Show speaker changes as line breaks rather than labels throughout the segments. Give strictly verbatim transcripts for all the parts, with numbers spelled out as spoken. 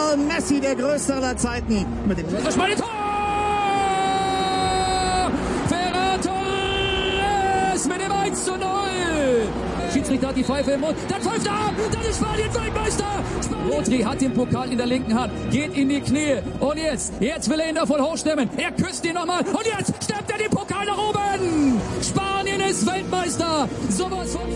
Lionel Messi, der größte aller Zeiten. Mit dem
das ist meine Tor! Ferran Torres mit dem eins zu null! Schiedsrichter hat die Pfeife im Mund. Der pfeift ab! Das ist Spanien Weltmeister! Rodri hat den Pokal in der linken Hand, geht in die Knie. Und jetzt, jetzt will er ihn davon hochstemmen. Er küsst ihn nochmal. Und jetzt stemmt er den Pokal nach oben! Spanien ist Weltmeister! Sowas von...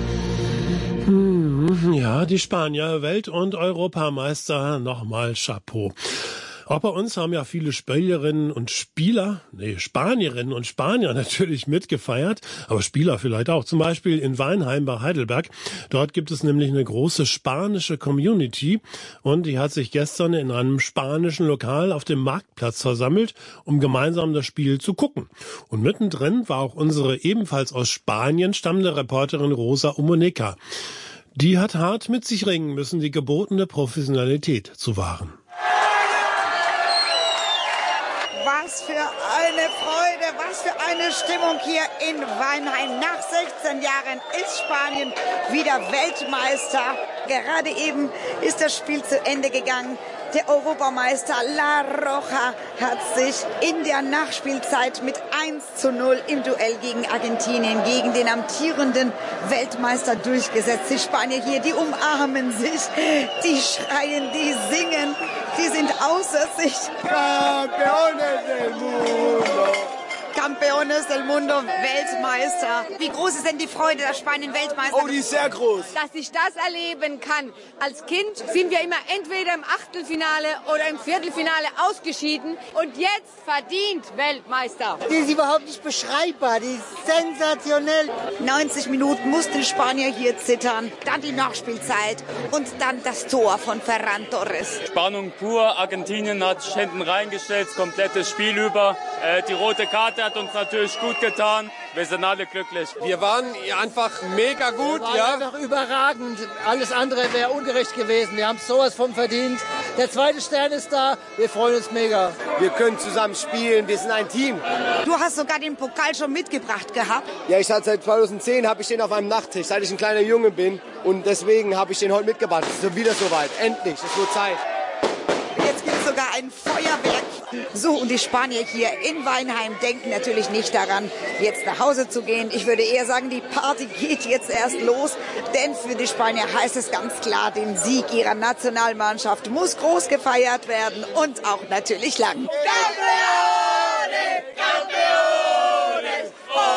Hm, ja, die Spanier, Welt- und Europameister, nochmal Chapeau. Auch bei uns haben ja viele Spielerinnen und Spieler, nee, Spanierinnen und Spanier natürlich mitgefeiert, aber Spieler vielleicht auch. Zum Beispiel in Weinheim bei Heidelberg. Dort gibt es nämlich eine große spanische Community und die hat sich gestern in einem spanischen Lokal auf dem Marktplatz versammelt, um gemeinsam das Spiel zu gucken. Und mittendrin war auch unsere ebenfalls aus Spanien stammende Reporterin Rosa Omonica. Die hat hart mit sich ringen müssen, die gebotene Professionalität zu wahren.
Was für eine Freude, was für eine Stimmung hier in Weinheim. Nach sechzehn Jahren ist Spanien wieder Weltmeister. Gerade eben ist das Spiel zu Ende gegangen. Der Europameister La Roja hat sich in der Nachspielzeit mit eins zu null im Duell gegen Argentinien, gegen den amtierenden Weltmeister durchgesetzt. Die Spanier hier, die umarmen sich, die schreien, die singen, die sind außer sich. Campeones del Mundo. Campeones del Mundo, Weltmeister. Wie groß ist denn die Freude, dass Spanien Weltmeister ist?
Oh, die ist sehr groß.
Dass ich das erleben kann. Als Kind sind wir immer entweder im Achtelfinale oder im Viertelfinale ausgeschieden und jetzt verdient Weltmeister.
Die ist überhaupt nicht beschreibbar, die ist sensationell.
neunzig Minuten mussten Spanier hier zittern, dann die Nachspielzeit und dann das Tor von Ferran Torres.
Spannung pur, Argentinien hat sich hinten reingestellt, das komplette Spiel über. Äh, die rote Karte hat uns natürlich gut getan. Wir sind alle glücklich.
Wir waren einfach mega gut.
War
ja.
einfach überragend. Alles andere wäre ungerecht gewesen. Wir haben sowas von verdient. Der zweite Stern ist da. Wir freuen uns mega.
Wir können zusammen spielen. Wir sind ein Team.
Du hast sogar den Pokal schon mitgebracht gehabt.
Ja, ich hatte seit zweitausendzehn habe ich den auf meinem Nachttisch, seit ich ein kleiner Junge bin. Und deswegen habe ich den heute mitgebracht. Es ist wieder soweit. Endlich. Es wird Zeit.
Jetzt gibt es sogar ein Feuerwerk. So, und die Spanier hier in Weinheim denken natürlich nicht daran, jetzt nach Hause zu gehen. Ich würde eher sagen, die Party geht jetzt erst los. Denn für die Spanier heißt es ganz klar, den Sieg ihrer Nationalmannschaft muss groß gefeiert werden und auch natürlich lang. Campeones,
Campeones,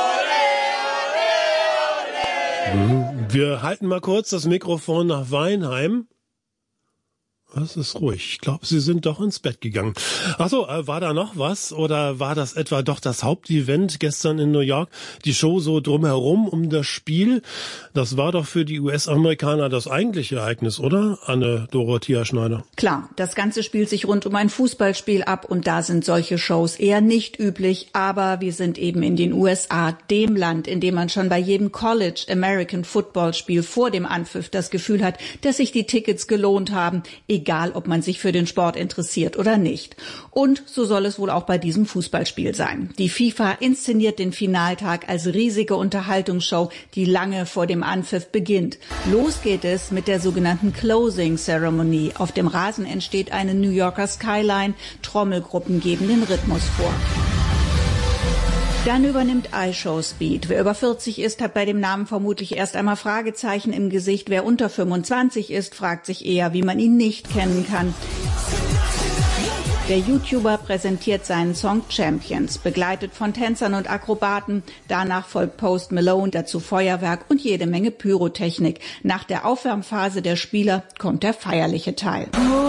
ole, ole, ole. Wir halten mal kurz das Mikrofon nach Weinheim. Das ist ruhig. Ich glaube, Sie sind doch ins Bett gegangen. Ach so, äh, war da noch was? Oder war das etwa doch das Hauptevent gestern in New York? Die Show so drumherum um das Spiel? Das war doch für die U S-Amerikaner das eigentliche Ereignis, oder? Anne-Dorothea Schneider.
Klar, das Ganze spielt sich rund um ein Fußballspiel ab und da sind solche Shows eher nicht üblich. Aber wir sind eben in den U S A, dem Land, in dem man schon bei jedem College American Football Spiel vor dem Anpfiff das Gefühl hat, dass sich die Tickets gelohnt haben, egal ob man sich für den Sport interessiert oder nicht. Und so soll es wohl auch bei diesem Fußballspiel sein. Die FIFA inszeniert den Finaltag als riesige Unterhaltungsshow, die lange vor dem Anpfiff beginnt. Los geht es mit der sogenannten Closing Ceremony. Auf dem Rasen entsteht eine New Yorker Skyline. Trommelgruppen geben den Rhythmus vor. Dann übernimmt iShow Speed. Wer über vierzig ist, hat bei dem Namen vermutlich erst einmal Fragezeichen im Gesicht. Wer unter fünfundzwanzig ist, fragt sich eher, wie man ihn nicht kennen kann. Der YouTuber präsentiert seinen Song Champions, begleitet von Tänzern und Akrobaten. Danach folgt Post Malone, dazu Feuerwerk und jede Menge Pyrotechnik. Nach der Aufwärmphase der Spieler kommt der feierliche Teil.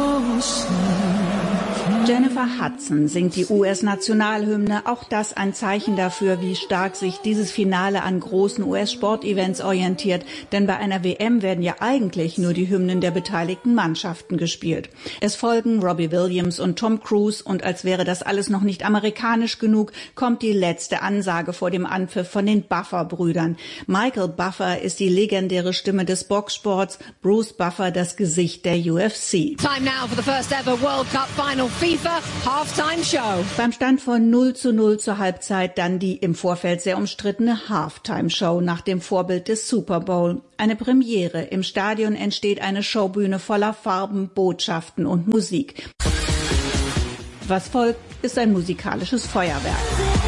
Jennifer Hudson singt die U S-Nationalhymne. Auch das ein Zeichen dafür, wie stark sich dieses Finale an großen U S-Sportevents orientiert. Denn bei einer W M werden ja eigentlich nur die Hymnen der beteiligten Mannschaften gespielt. Es folgen Robbie Williams und Tom Cruise. Und als wäre das alles noch nicht amerikanisch genug, kommt die letzte Ansage vor dem Anpfiff von den Buffer-Brüdern. Michael Buffer ist die legendäre Stimme des Boxsports, Bruce Buffer das Gesicht der U F C.
Time now for the first ever World Cup final. FIFA FIFA Halftime Show.
Beim Stand von null zu null zur Halbzeit dann die im Vorfeld sehr umstrittene Halftime Show nach dem Vorbild des Super Bowl. Eine Premiere. Im Stadion entsteht eine Showbühne voller Farben, Botschaften und Musik. Was folgt, ist ein musikalisches Feuerwerk.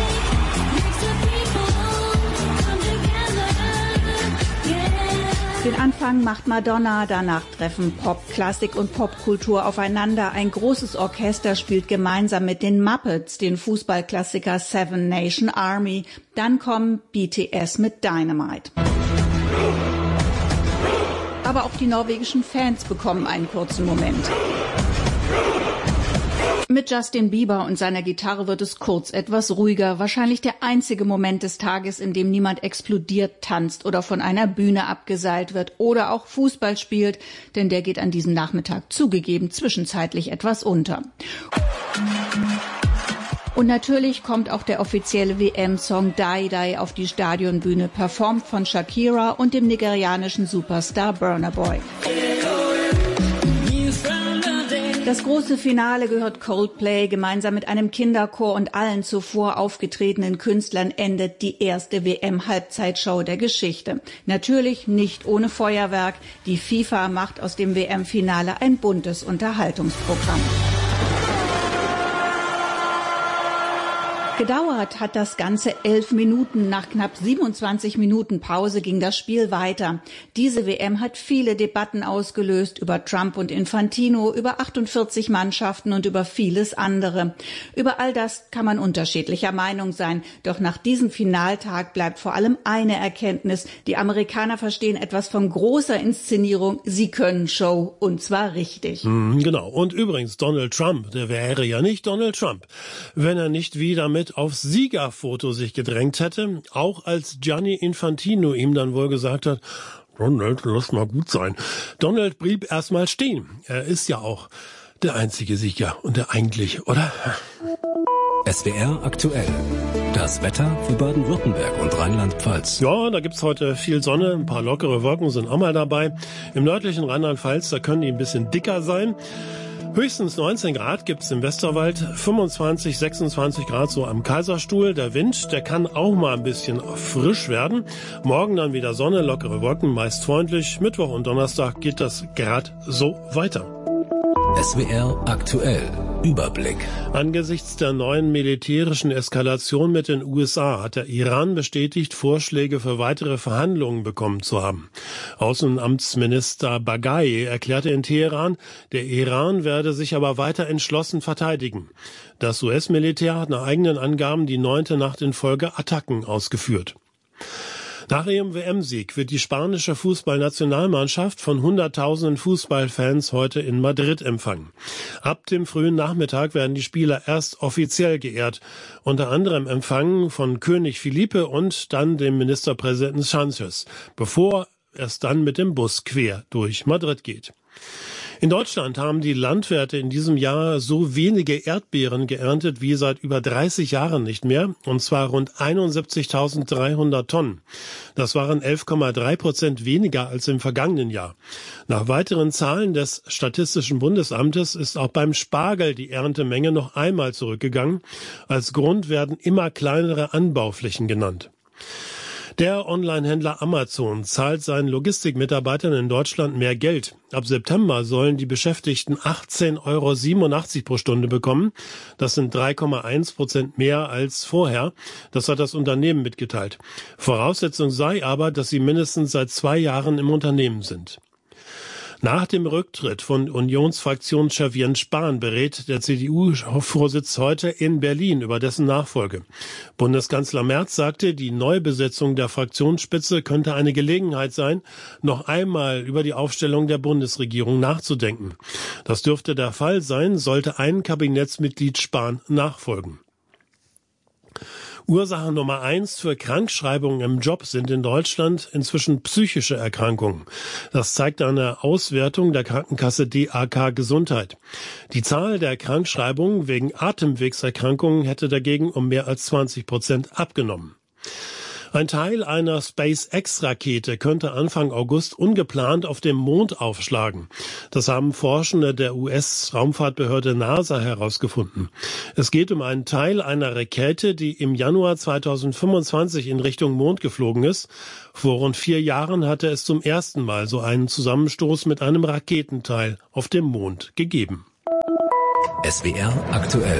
Den Anfang macht Madonna, danach treffen Pop, Klassik und Popkultur aufeinander. Ein großes Orchester spielt gemeinsam mit den Muppets den Fußballklassiker Seven Nation Army. Dann kommen B T S mit Dynamite. Aber auch die norwegischen Fans bekommen einen kurzen Moment. Mit Justin Bieber und seiner Gitarre wird es kurz etwas ruhiger. Wahrscheinlich der einzige Moment des Tages, in dem niemand explodiert, tanzt oder von einer Bühne abgeseilt wird oder auch Fußball spielt, denn der geht an diesem Nachmittag zugegeben zwischenzeitlich etwas unter. Und natürlich kommt auch der offizielle W M-Song Die Die auf die Stadionbühne, performt von Shakira und dem nigerianischen Superstar Burna Boy. Das große Finale gehört Coldplay. Gemeinsam mit einem Kinderchor und allen zuvor aufgetretenen Künstlern endet die erste W M-Halbzeitshow der Geschichte. Natürlich nicht ohne Feuerwerk. Die FIFA macht aus dem W M-Finale ein buntes Unterhaltungsprogramm. Gedauert hat das Ganze elf Minuten. Nach knapp siebenundzwanzig Minuten Pause ging das Spiel weiter. Diese W M hat viele Debatten ausgelöst über Trump und Infantino, über achtundvierzig Mannschaften und über vieles andere. Über all das kann man unterschiedlicher Meinung sein. Doch nach diesem Finaltag bleibt vor allem eine Erkenntnis. Die Amerikaner verstehen etwas von großer Inszenierung. Sie können Show, und zwar richtig.
Mm, genau. Und übrigens, Donald Trump, der wäre ja nicht Donald Trump, wenn er nicht wieder mit aufs Siegerfoto sich gedrängt hätte, auch als Gianni Infantino ihm dann wohl gesagt hat, Donald, lass mal gut sein. Donald blieb erstmal stehen. Er ist ja auch der einzige Sieger und der eigentlich, oder?
S W R aktuell. Das Wetter für Baden-Württemberg und Rheinland-Pfalz.
Ja, da gibt's heute viel Sonne, ein paar lockere Wolken sind auch mal dabei. Im nördlichen Rheinland-Pfalz, da können die ein bisschen dicker sein. Höchstens neunzehn Grad gibt's im Westerwald, fünfundzwanzig, sechsundzwanzig Grad so am Kaiserstuhl. Der Wind, der kann auch mal ein bisschen frisch werden. Morgen dann wieder Sonne, lockere Wolken, meist freundlich. Mittwoch und Donnerstag geht das gerade so weiter.
S W R aktuell. Überblick.
Angesichts der neuen militärischen Eskalation mit den U S A hat der Iran bestätigt, Vorschläge für weitere Verhandlungen bekommen zu haben. Außenamtsminister Baghai erklärte in Teheran, der Iran werde sich aber weiter entschlossen verteidigen. Das U S-Militär hat nach eigenen Angaben die neunte Nacht in Folge Attacken ausgeführt. Nach ihrem W M-Sieg wird die spanische Fußballnationalmannschaft von Hunderttausenden Fußballfans heute in Madrid empfangen. Ab dem frühen Nachmittag werden die Spieler erst offiziell geehrt, unter anderem empfangen von König Felipe und dann dem Ministerpräsidenten Sánchez, bevor es dann mit dem Bus quer durch Madrid geht. In Deutschland haben die Landwirte in diesem Jahr so wenige Erdbeeren geerntet wie seit über dreißig Jahren nicht mehr, und zwar rund einundsiebzigtausenddreihundert Tonnen. Das waren elf Komma drei Prozent weniger als im vergangenen Jahr. Nach weiteren Zahlen des Statistischen Bundesamtes ist auch beim Spargel die Erntemenge noch einmal zurückgegangen. Als Grund werden immer kleinere Anbauflächen genannt. Der Onlinehändler Amazon zahlt seinen Logistikmitarbeitern in Deutschland mehr Geld. Ab September sollen die Beschäftigten achtzehn Euro siebenundachtzig pro Stunde bekommen. Das sind drei Komma eins Prozent mehr als vorher. Das hat das Unternehmen mitgeteilt. Voraussetzung sei aber, dass sie mindestens seit zwei Jahren im Unternehmen sind. Nach dem Rücktritt von Unionsfraktionschef Jens Spahn berät der C D U-Vorsitz heute in Berlin über dessen Nachfolge. Bundeskanzler Merz sagte, die Neubesetzung der Fraktionsspitze könnte eine Gelegenheit sein, noch einmal über die Aufstellung der Bundesregierung nachzudenken. Das dürfte der Fall sein, sollte ein Kabinettsmitglied Spahn nachfolgen. Ursache Nummer eins für Krankschreibungen im Job sind in Deutschland inzwischen psychische Erkrankungen. Das zeigt eine Auswertung der Krankenkasse D A K Gesundheit. Die Zahl der Krankschreibungen wegen Atemwegserkrankungen hätte dagegen um mehr als zwanzig Prozent abgenommen. Ein Teil einer SpaceX-Rakete könnte Anfang August ungeplant auf dem Mond aufschlagen. Das haben Forschende der U S-Raumfahrtbehörde NASA herausgefunden. Es geht um einen Teil einer Rakete, die im Januar zweitausendfünfundzwanzig in Richtung Mond geflogen ist. Vor rund vier Jahren hatte es zum ersten Mal so einen Zusammenstoß mit einem Raketenteil auf dem Mond gegeben.
S W R aktuell.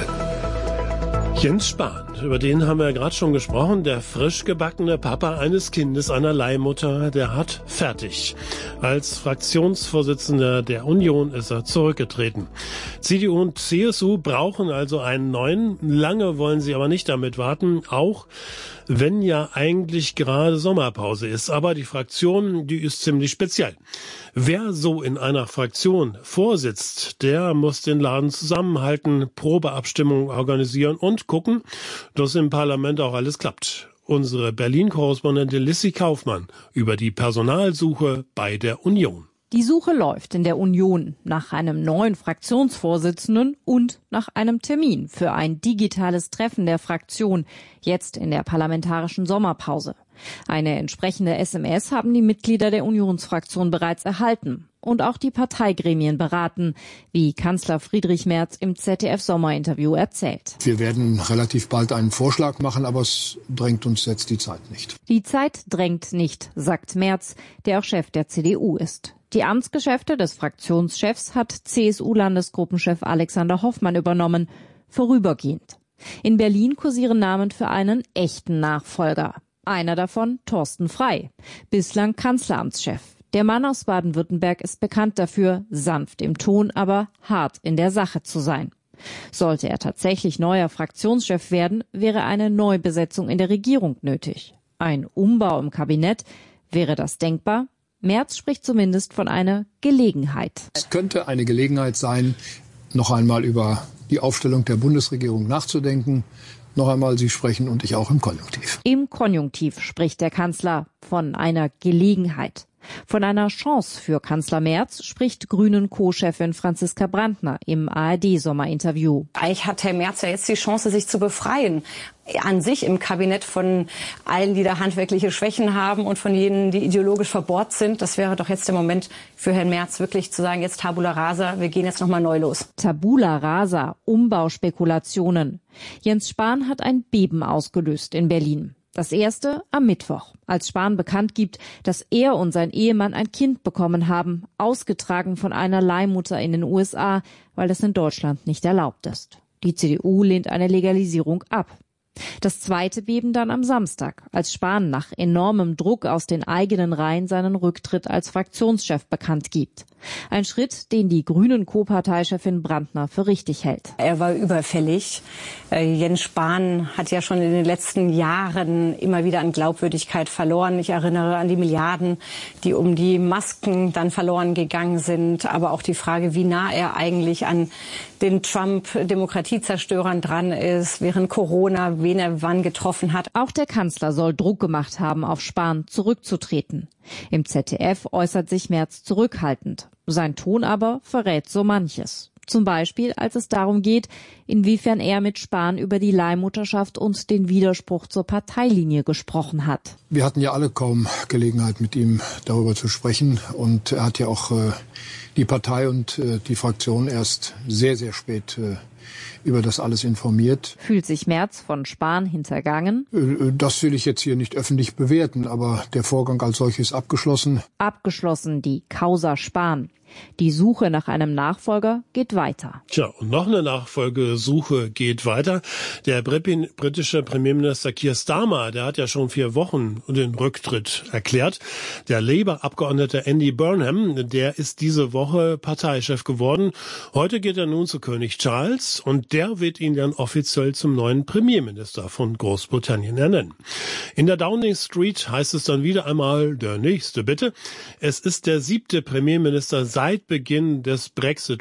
Jens Spahn, über den haben wir gerade schon gesprochen, der frisch gebackene Papa eines Kindes einer Leihmutter, der hat fertig. Als Fraktionsvorsitzender der Union ist er zurückgetreten. C D U und C S U brauchen also einen neuen, lange wollen sie aber nicht damit warten, auch wenn ja eigentlich gerade Sommerpause ist. Aber die Fraktion, die ist ziemlich speziell. Wer so in einer Fraktion vorsitzt, der muss den Laden zusammenhalten, Probeabstimmungen organisieren und gucken, dass im Parlament auch alles klappt. Unsere Berlin-Korrespondentin Lissy Kaufmann über die Personalsuche bei der Union.
Die Suche läuft in der Union nach einem neuen Fraktionsvorsitzenden und nach einem Termin für ein digitales Treffen der Fraktion, jetzt in der parlamentarischen Sommerpause. Eine entsprechende S M S haben die Mitglieder der Unionsfraktion bereits erhalten und auch die Parteigremien beraten, wie Kanzler Friedrich Merz im Z D F-Sommerinterview erzählt.
Wir werden relativ bald einen Vorschlag machen, aber es drängt uns jetzt die Zeit nicht.
Die Zeit drängt nicht, sagt Merz, der auch Chef der C D U ist. Die Amtsgeschäfte des Fraktionschefs hat C S U-Landesgruppenchef Alexander Hoffmann übernommen, vorübergehend. In Berlin kursieren Namen für einen echten Nachfolger. Einer davon Thorsten Frey, bislang Kanzleramtschef. Der Mann aus Baden-Württemberg ist bekannt dafür, sanft im Ton, aber hart in der Sache zu sein. Sollte er tatsächlich neuer Fraktionschef werden, wäre eine Neubesetzung in der Regierung nötig. Ein Umbau im Kabinett, wäre das denkbar? Merz spricht zumindest von einer Gelegenheit.
Es könnte eine Gelegenheit sein, noch einmal über die Aufstellung der Bundesregierung nachzudenken. Noch einmal, Sie sprechen und ich auch im Konjunktiv.
Im Konjunktiv spricht der Kanzler von einer Gelegenheit. Von einer Chance für Kanzler Merz spricht Grünen-Co-Chefin Franziska Brandner im A R D-Sommerinterview.
Eigentlich hat Herr Merz ja jetzt die Chance, sich zu befreien. An sich im Kabinett von allen, die da handwerkliche Schwächen haben und von jenen, die ideologisch verbohrt sind. Das wäre doch jetzt der Moment für Herrn Merz, wirklich zu sagen, jetzt Tabula Rasa, wir gehen jetzt nochmal neu los.
Tabula Rasa, Umbauspekulationen. Jens Spahn hat ein Beben ausgelöst in Berlin. Das erste am Mittwoch, als Spahn bekannt gibt, dass er und sein Ehemann ein Kind bekommen haben, ausgetragen von einer Leihmutter in den U S A, weil das in Deutschland nicht erlaubt ist. Die C D U lehnt eine Legalisierung ab. Das zweite Beben dann am Samstag, als Spahn nach enormem Druck aus den eigenen Reihen seinen Rücktritt als Fraktionschef bekannt gibt. Ein Schritt, den die Grünen-Co-Parteichefin Brandner für richtig hält.
Er war überfällig. Äh, Jens Spahn hat ja schon in den letzten Jahren immer wieder an Glaubwürdigkeit verloren. Ich erinnere an die Milliarden, die um die Masken dann verloren gegangen sind. Aber auch die Frage, wie nah er eigentlich an den Trump-Demokratiezerstörern dran ist, während Corona, wen er wann getroffen hat.
Auch der Kanzler soll Druck gemacht haben, auf Spahn zurückzutreten. Im Z D F äußert sich Merz zurückhaltend. Sein Ton aber verrät so manches. Zum Beispiel, als es darum geht, inwiefern er mit Spahn über die Leihmutterschaft und den Widerspruch zur Parteilinie gesprochen hat.
Wir hatten ja alle kaum Gelegenheit, mit ihm darüber zu sprechen. Und er hat ja auch äh, die Partei und äh, die Fraktion erst sehr, sehr spät äh, über das alles informiert.
Fühlt sich Merz von Spahn hintergangen?
Das will ich jetzt hier nicht öffentlich bewerten, aber der Vorgang als solches ist abgeschlossen.
Abgeschlossen, die Causa Spahn. Die Suche nach einem Nachfolger geht weiter.
Tja, und noch eine Nachfolgesuche geht weiter. Der britische Premierminister Keir Starmer, der hat ja schon vier Wochen den Rücktritt erklärt. Der Labour-Abgeordnete Andy Burnham, der ist diese Woche Parteichef geworden. Heute geht er nun zu König Charles und der wird ihn dann offiziell zum neuen Premierminister von Großbritannien ernennen. In der Downing Street heißt es dann wieder einmal, der nächste bitte. Es ist der siebte Premierminister seit Beginn des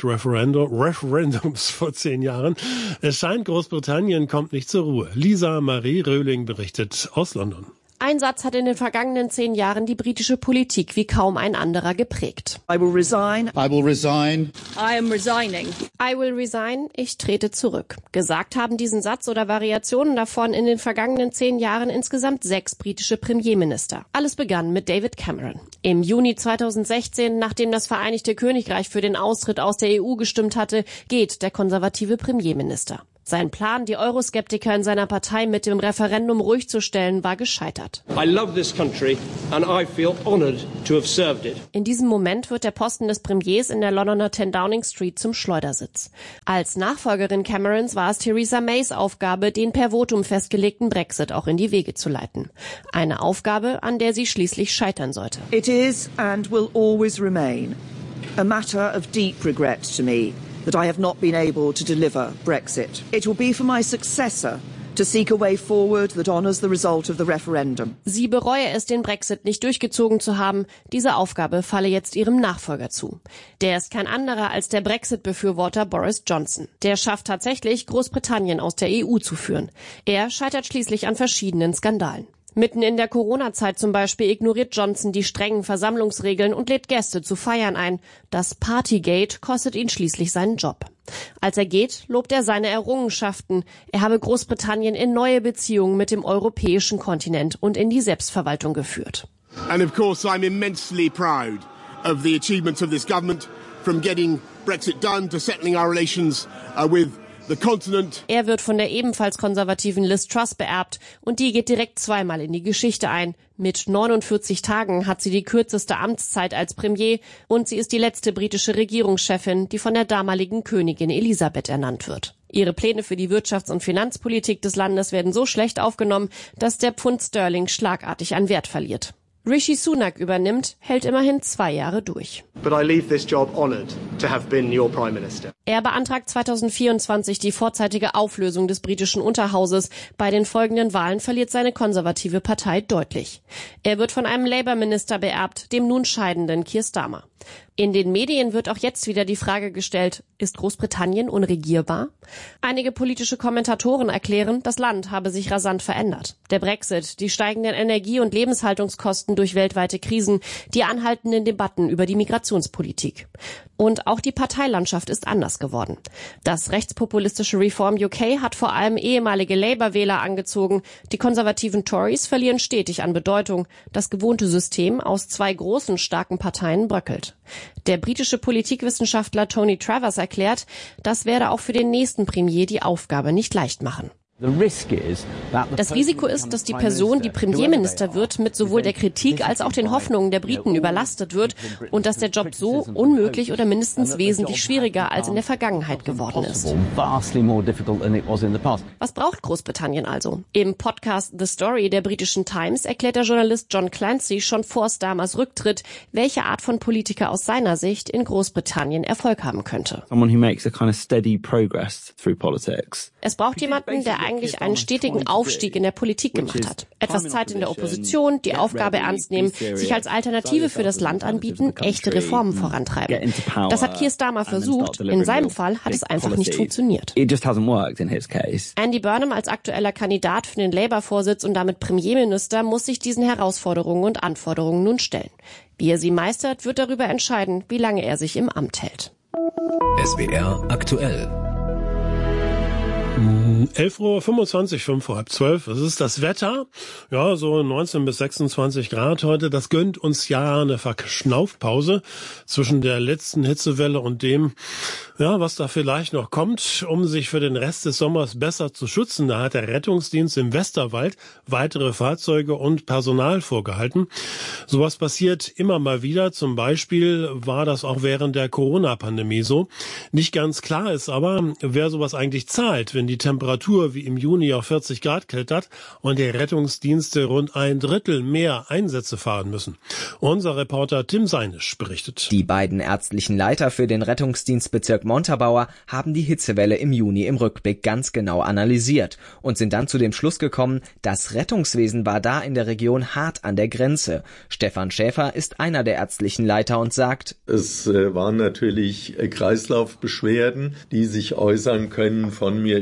Brexit-Referendums vor zehn Jahren. Es scheint, Großbritannien kommt nicht zur Ruhe. Lisa Marie Röhling berichtet aus London.
Ein Satz hat in den vergangenen zehn Jahren die britische Politik wie kaum ein anderer geprägt.
I will resign.
I will resign.
I am resigning.
I will resign. Ich trete zurück. Gesagt haben diesen Satz oder Variationen davon in den vergangenen zehn Jahren insgesamt sechs britische Premierminister. Alles begann mit David Cameron. Im Juni zweitausendsechzehn, nachdem das Vereinigte Königreich für den Austritt aus der E U gestimmt hatte, geht der konservative Premierminister. Sein Plan, die Euroskeptiker in seiner Partei mit dem Referendum ruhig zu stellen, war gescheitert.
I love this country and I feel honored to have served it.
In diesem Moment wird der Posten des Premiers in der Londoner zehn Downing Street zum Schleudersitz. Als Nachfolgerin Camerons war es Theresa Mays Aufgabe, den per Votum festgelegten Brexit auch in die Wege zu leiten. Eine Aufgabe, an der sie schließlich scheitern sollte.
It is and will always remain a matter of deep regret to me that I have not been able to deliver Brexit. It will be for my successor to seek a way forward that honours the result of the referendum.
Sie bereue es, den Brexit nicht durchgezogen zu haben. Diese Aufgabe falle jetzt ihrem Nachfolger zu. Der ist kein anderer als der Brexit-Befürworter Boris Johnson. Der schafft tatsächlich, Großbritannien aus der E U zu führen. Er scheitert schließlich an verschiedenen Skandalen. Mitten in der Corona-Zeit zum Beispiel ignoriert Johnson die strengen Versammlungsregeln und lädt Gäste zu Feiern ein. Das Partygate kostet ihn schließlich seinen Job. Als er geht, lobt er seine Errungenschaften. Er habe Großbritannien in neue Beziehungen mit dem europäischen Kontinent und in die Selbstverwaltung geführt.
And of course I'm immensely proud of the achievements of this government, from getting Brexit done to settling our relations uh, with the continent.
Er wird von der ebenfalls konservativen Liz Truss beerbt und die geht direkt zweimal in die Geschichte ein. Mit neunundvierzig Tagen hat sie die kürzeste Amtszeit als Premier und sie ist die letzte britische Regierungschefin, die von der damaligen Königin Elisabeth ernannt wird. Ihre Pläne für die Wirtschafts- und Finanzpolitik des Landes werden so schlecht aufgenommen, dass der Pfund Sterling schlagartig an Wert verliert. Rishi Sunak übernimmt, hält immerhin zwei Jahre durch.
But I leave this job honored to have been your Prime Minister.
Er beantragt zweitausendvierundzwanzig die vorzeitige Auflösung des britischen Unterhauses. Bei den folgenden Wahlen verliert seine konservative Partei deutlich. Er wird von einem Labour-Minister beerbt, dem nun scheidenden Keir Starmer. In den Medien wird auch jetzt wieder die Frage gestellt, ist Großbritannien unregierbar? Einige politische Kommentatoren erklären, das Land habe sich rasant verändert. Der Brexit, die steigenden Energie- und Lebenshaltungskosten durch weltweite Krisen, die anhaltenden Debatten über die Migrationspolitik. Und auch die Parteilandschaft ist anders geworden. Das rechtspopulistische Reform U K hat vor allem ehemalige Labour-Wähler angezogen. Die konservativen Tories verlieren stetig an Bedeutung. Das gewohnte System aus zwei großen, starken Parteien bröckelt. Der britische Politikwissenschaftler Tony Travers erklärt, das werde auch für den nächsten Premier die Aufgabe nicht leicht machen. Das Risiko ist, dass die Person, die Premierminister wird, mit sowohl der Kritik als auch den Hoffnungen der Briten überlastet wird und dass der Job so unmöglich oder mindestens wesentlich schwieriger als in der Vergangenheit geworden ist. Was braucht Großbritannien also? Im Podcast The Story der britischen Times erklärt der Journalist John Clancy schon vor Starmers Rücktritt, welche Art von Politiker aus seiner Sicht in Großbritannien Erfolg haben könnte. Es braucht jemanden, der eigentlich einen stetigen Aufstieg in der Politik gemacht hat. Etwas Zeit in der Opposition, die Aufgabe ernst nehmen, sich als Alternative für das Land anbieten, echte Reformen vorantreiben. Das hat Keir Starmer versucht. In seinem Fall hat es einfach nicht funktioniert. Andy Burnham als aktueller Kandidat für den Labour-Vorsitz und damit Premierminister muss sich diesen Herausforderungen und Anforderungen nun stellen. Wie er sie meistert, wird darüber entscheiden, wie lange er sich im Amt hält.
S W R aktuell.
elf Uhr fünfundzwanzig, fünf vor halb zwölf. Es ist das Wetter. Ja, so neunzehn bis sechsundzwanzig Grad heute. Das gönnt uns ja eine Verschnaufpause zwischen der letzten Hitzewelle und dem, ja, was da vielleicht noch kommt, um sich für den Rest des Sommers besser zu schützen. Da hat der Rettungsdienst im Westerwald weitere Fahrzeuge und Personal vorgehalten. Sowas passiert immer mal wieder. Zum Beispiel war das auch während der Corona-Pandemie so. Nicht ganz klar ist aber, wer sowas eigentlich zahlt, wenn die Temperatur wie im Juni auf vierzig Grad klettert und die Rettungsdienste rund ein Drittel mehr Einsätze fahren müssen. Unser Reporter Tim Seinisch berichtet.
Die beiden ärztlichen Leiter für den Rettungsdienstbezirk Montabaur haben die Hitzewelle im Juni im Rückblick ganz genau analysiert und sind dann zu dem Schluss gekommen, das Rettungswesen war da in der Region hart an der Grenze. Stefan Schäfer ist einer der ärztlichen Leiter und sagt,
es waren natürlich Kreislaufbeschwerden, die sich äußern können von mir ist es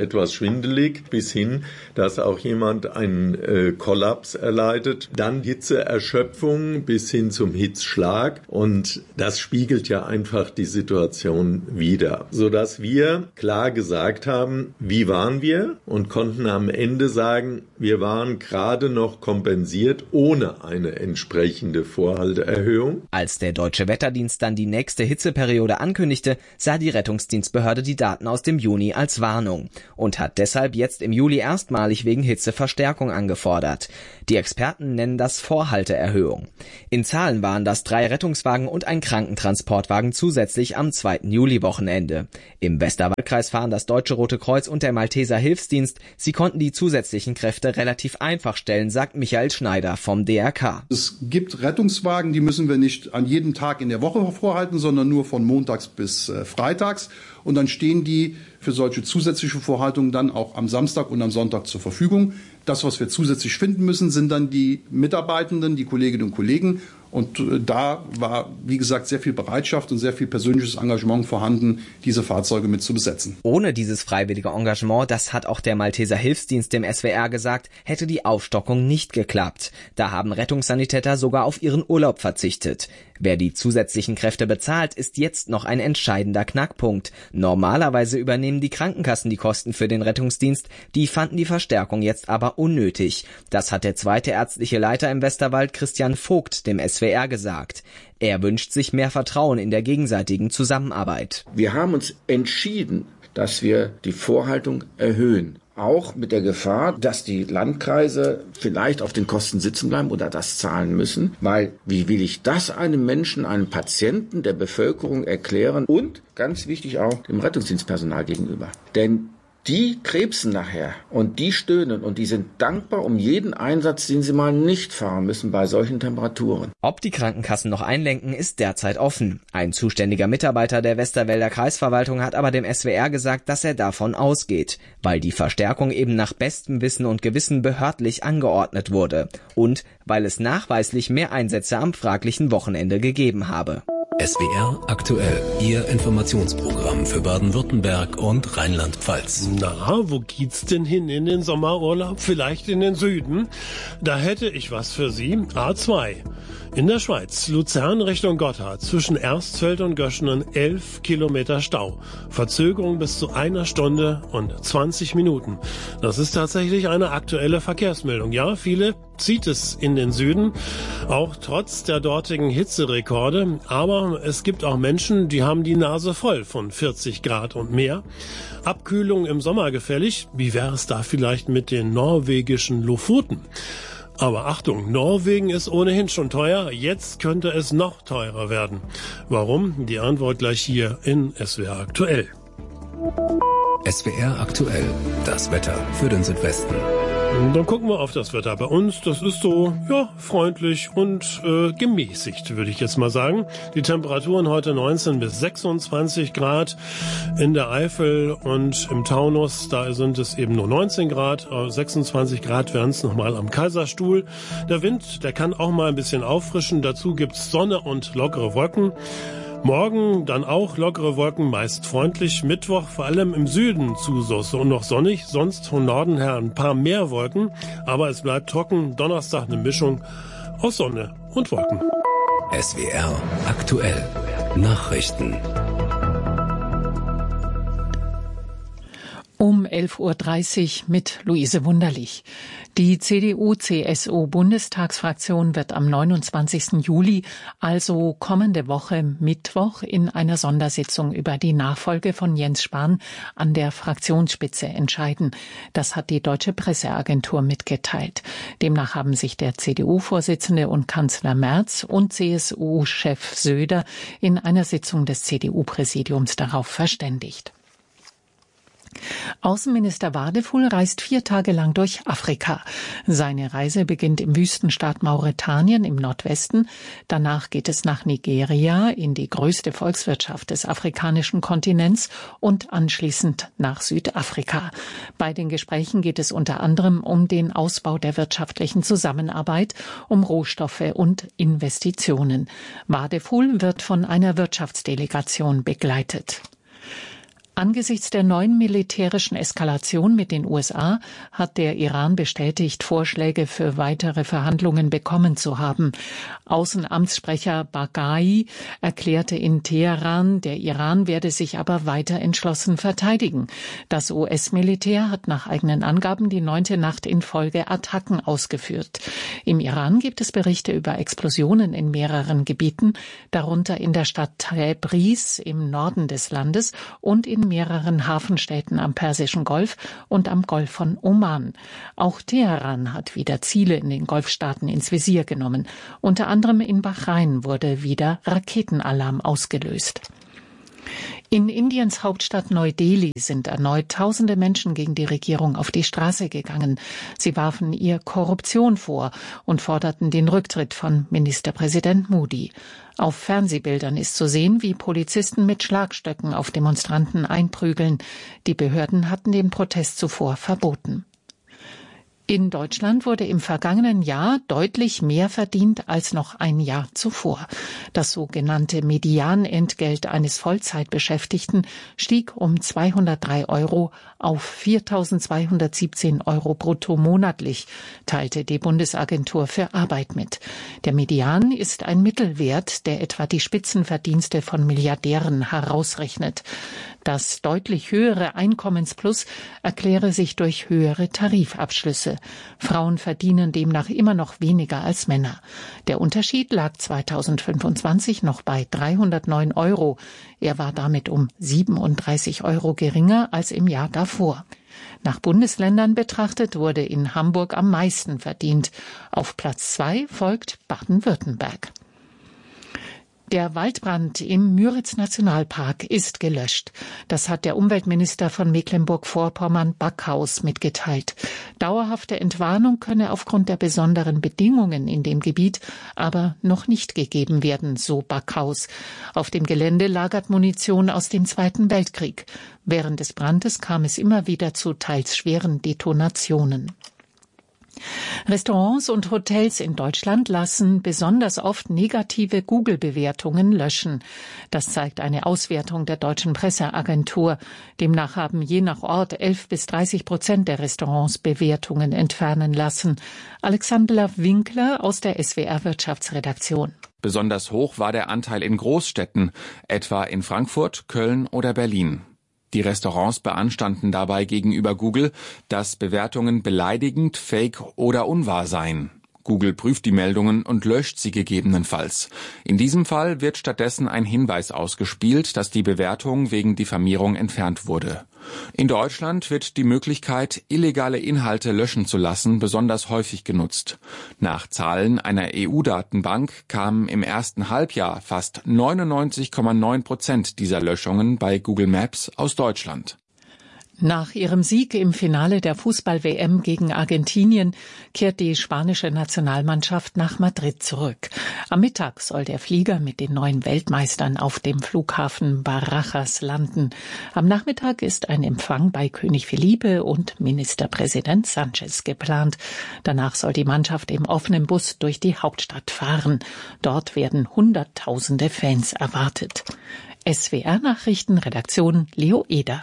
etwas schwindelig, bis hin, dass auch jemand einen äh, Kollaps erleidet. Dann Hitzeerschöpfung bis hin zum Hitzschlag. Und das spiegelt ja einfach die Situation wider, sodass wir klar gesagt haben, wie waren wir, und konnten am Ende sagen, wir waren gerade noch kompensiert ohne eine entsprechende Vorhalteerhöhung.
Als der Deutsche Wetterdienst dann die nächste Hitzeperiode ankündigte, sah die Rettungsdienstbehörde die Daten aus dem Juni als Warnung und hat deshalb jetzt im Juli erstmalig wegen Hitze Verstärkung angefordert. Die Experten nennen das Vorhalteerhöhung. In Zahlen waren das drei Rettungswagen und ein Krankentransportwagen zusätzlich am zweiten Juli-Wochenende. Im Westerwaldkreis fahren das Deutsche Rote Kreuz und der Malteser Hilfsdienst. Sie konnten die zusätzlichen Kräfte relativ einfach stellen, sagt Michael Schneider vom D R K.
Es gibt Rettungswagen, die müssen wir nicht an jedem Tag in der Woche vorhalten, sondern nur von montags bis äh, freitags. Und dann stehen die für solche zusätzliche Vorhaltungen dann auch am Samstag und am Sonntag zur Verfügung. Das, was wir zusätzlich finden müssen, sind dann die Mitarbeitenden, die Kolleginnen und Kollegen. Und da war, wie gesagt, sehr viel Bereitschaft und sehr viel persönliches Engagement vorhanden, diese Fahrzeuge mit zu besetzen.
Ohne dieses freiwillige Engagement, das hat auch der Malteser Hilfsdienst dem S W R gesagt, hätte die Aufstockung nicht geklappt. Da haben Rettungssanitäter sogar auf ihren Urlaub verzichtet. Wer die zusätzlichen Kräfte bezahlt, ist jetzt noch ein entscheidender Knackpunkt. Normalerweise übernehmen die Krankenkassen die Kosten für den Rettungsdienst. Die fanden die Verstärkung jetzt aber unnötig. Das hat der zweite ärztliche Leiter im Westerwald, Christian Vogt, dem S W R gesagt. Er wünscht sich mehr Vertrauen in der gegenseitigen Zusammenarbeit.
Wir haben uns entschieden, dass wir die Vorhaltung erhöhen. Auch mit der Gefahr, dass die Landkreise vielleicht auf den Kosten sitzen bleiben oder das zahlen müssen. Weil wie will ich das einem Menschen, einem Patienten der Bevölkerung erklären und, ganz wichtig auch, dem Rettungsdienstpersonal gegenüber. Denn die krebsen nachher und die stöhnen und die sind dankbar um jeden Einsatz, den sie mal nicht fahren müssen bei solchen Temperaturen.
Ob die Krankenkassen noch einlenken, ist derzeit offen. Ein zuständiger Mitarbeiter der Westerwälder Kreisverwaltung hat aber dem S W R gesagt, dass er davon ausgeht, weil die Verstärkung eben nach bestem Wissen und Gewissen behördlich angeordnet wurde und weil es nachweislich mehr Einsätze am fraglichen Wochenende gegeben habe.
S W R aktuell, Ihr Informationsprogramm für Baden-Württemberg und Rheinland-Pfalz.
Na, wo geht's denn hin in den Sommerurlaub? Vielleicht in den Süden? Da hätte ich was für Sie. A zwei. In der Schweiz, Luzern Richtung Gotthard, zwischen Erstfeld und Göschenen elf Kilometer Stau. Verzögerung bis zu einer Stunde und zwanzig Minuten. Das ist tatsächlich eine aktuelle Verkehrsmeldung. Ja, viele zieht es in den Süden, auch trotz der dortigen Hitzerekorde. Aber es gibt auch Menschen, die haben die Nase voll von vierzig Grad und mehr. Abkühlung im Sommer gefällig. Wie wäre es da vielleicht mit den norwegischen Lofoten? Aber Achtung, Norwegen ist ohnehin schon teuer, jetzt könnte es noch teurer werden. Warum? Die Antwort gleich hier in S W R aktuell.
S W R aktuell, das Wetter für den Südwesten.
Dann gucken wir auf das Wetter bei uns. Das ist so, ja, freundlich und äh, gemäßigt, würde ich jetzt mal sagen. Die Temperaturen heute neunzehn bis sechsundzwanzig Grad. In der Eifel und im Taunus, da sind es eben nur neunzehn Grad. sechsundzwanzig Grad wären es nochmal am Kaiserstuhl. Der Wind, der kann auch mal ein bisschen auffrischen. Dazu gibt's Sonne und lockere Wolken. Morgen dann auch lockere Wolken, meist freundlich. Mittwoch vor allem im Süden zu so noch sonnig, sonst von Norden her ein paar mehr Wolken. Aber es bleibt trocken. Donnerstag eine Mischung aus Sonne und Wolken.
S W R aktuell. Nachrichten.
Um elf Uhr dreißig mit Luise Wunderlich. Die C D U-C S U-Bundestagsfraktion wird am neunundzwanzigsten Juli, also kommende Woche Mittwoch, in einer Sondersitzung über die Nachfolge von Jens Spahn an der Fraktionsspitze entscheiden. Das hat die Deutsche Presseagentur mitgeteilt. Demnach haben sich der C D U-Vorsitzende und Kanzler Merz und C S U-Chef Söder in einer Sitzung des C D U-Präsidiums darauf verständigt. Außenminister Wadefuhl reist vier Tage lang durch Afrika. Seine Reise beginnt im Wüstenstaat Mauretanien im Nordwesten. Danach geht es nach Nigeria, in die größte Volkswirtschaft des afrikanischen Kontinents, und anschließend nach Südafrika. Bei den Gesprächen geht es unter anderem um den Ausbau der wirtschaftlichen Zusammenarbeit, um Rohstoffe und Investitionen. Wadefuhl wird von einer Wirtschaftsdelegation begleitet. Angesichts der neuen militärischen Eskalation mit den U S A hat der Iran bestätigt, Vorschläge für weitere Verhandlungen bekommen zu haben. Außenamtssprecher Baghai erklärte in Teheran, der Iran werde sich aber weiter entschlossen verteidigen. Das U S-Militär hat nach eigenen Angaben die neunte Nacht in Folge Attacken ausgeführt. Im Iran gibt es Berichte über Explosionen in mehreren Gebieten, darunter in der Stadt Tabriz im Norden des Landes und in mehreren Hafenstädten am Persischen Golf und am Golf von Oman. Auch Teheran hat wieder Ziele in den Golfstaaten ins Visier genommen. Unter anderem in Bahrain wurde wieder Raketenalarm ausgelöst. In Indiens Hauptstadt Neu-Delhi sind erneut tausende Menschen gegen die Regierung auf die Straße gegangen. Sie warfen ihr Korruption vor und forderten den Rücktritt von Ministerpräsident Modi. Auf Fernsehbildern ist zu sehen, wie Polizisten mit Schlagstöcken auf Demonstranten einprügeln. Die Behörden hatten den Protest zuvor verboten. In Deutschland wurde im vergangenen Jahr deutlich mehr verdient als noch ein Jahr zuvor. Das sogenannte Medianentgelt eines Vollzeitbeschäftigten stieg um zweihundertdrei Euro auf viertausendzweihundertsiebzehn Euro brutto monatlich, teilte die Bundesagentur für Arbeit mit. Der Median ist ein Mittelwert, der etwa die Spitzenverdienste von Milliardären herausrechnet. Das deutlich höhere Einkommensplus erkläre sich durch höhere Tarifabschlüsse. Frauen verdienen demnach immer noch weniger als Männer. Der Unterschied lag zweitausendfünfundzwanzig noch bei dreihundertneun Euro. Er war damit um siebenunddreißig Euro geringer als im Jahr davor. Nach Bundesländern betrachtet wurde in Hamburg am meisten verdient. Auf Platz zwei folgt Baden-Württemberg. Der Waldbrand im Müritz-Nationalpark ist gelöscht. Das hat der Umweltminister von Mecklenburg-Vorpommern Backhaus mitgeteilt. Dauerhafte Entwarnung könne aufgrund der besonderen Bedingungen in dem Gebiet aber noch nicht gegeben werden, so Backhaus. Auf dem Gelände lagert Munition aus dem Zweiten Weltkrieg. Während des Brandes kam es immer wieder zu teils schweren Detonationen. Restaurants und Hotels in Deutschland lassen besonders oft negative Google-Bewertungen löschen. Das zeigt eine Auswertung der Deutschen Presseagentur. Demnach haben je nach Ort elf bis dreißig Prozent der Restaurants Bewertungen entfernen lassen. Alexandra Winkler aus der S W R Wirtschaftsredaktion.
Besonders hoch war der Anteil in Großstädten, etwa in Frankfurt, Köln oder Berlin. Die Restaurants beanstanden dabei gegenüber Google, dass Bewertungen beleidigend, fake oder unwahr seien. Google prüft die Meldungen und löscht sie gegebenenfalls. In diesem Fall wird stattdessen ein Hinweis ausgespielt, dass die Bewertung wegen Diffamierung entfernt wurde. In Deutschland wird die Möglichkeit, illegale Inhalte löschen zu lassen, besonders häufig genutzt. Nach Zahlen einer E U-Datenbank kamen im ersten Halbjahr fast neunundneunzig Komma neun Prozent dieser Löschungen bei Google Maps aus Deutschland.
Nach ihrem Sieg im Finale der Fußball-W M gegen Argentinien kehrt die spanische Nationalmannschaft nach Madrid zurück. Am Mittag soll der Flieger mit den neuen Weltmeistern auf dem Flughafen Barajas landen. Am Nachmittag ist ein Empfang bei König Felipe und Ministerpräsident Sanchez geplant. Danach soll die Mannschaft im offenen Bus durch die Hauptstadt fahren. Dort werden Hunderttausende Fans erwartet. S W R-Nachrichten, Redaktion Leo Eder.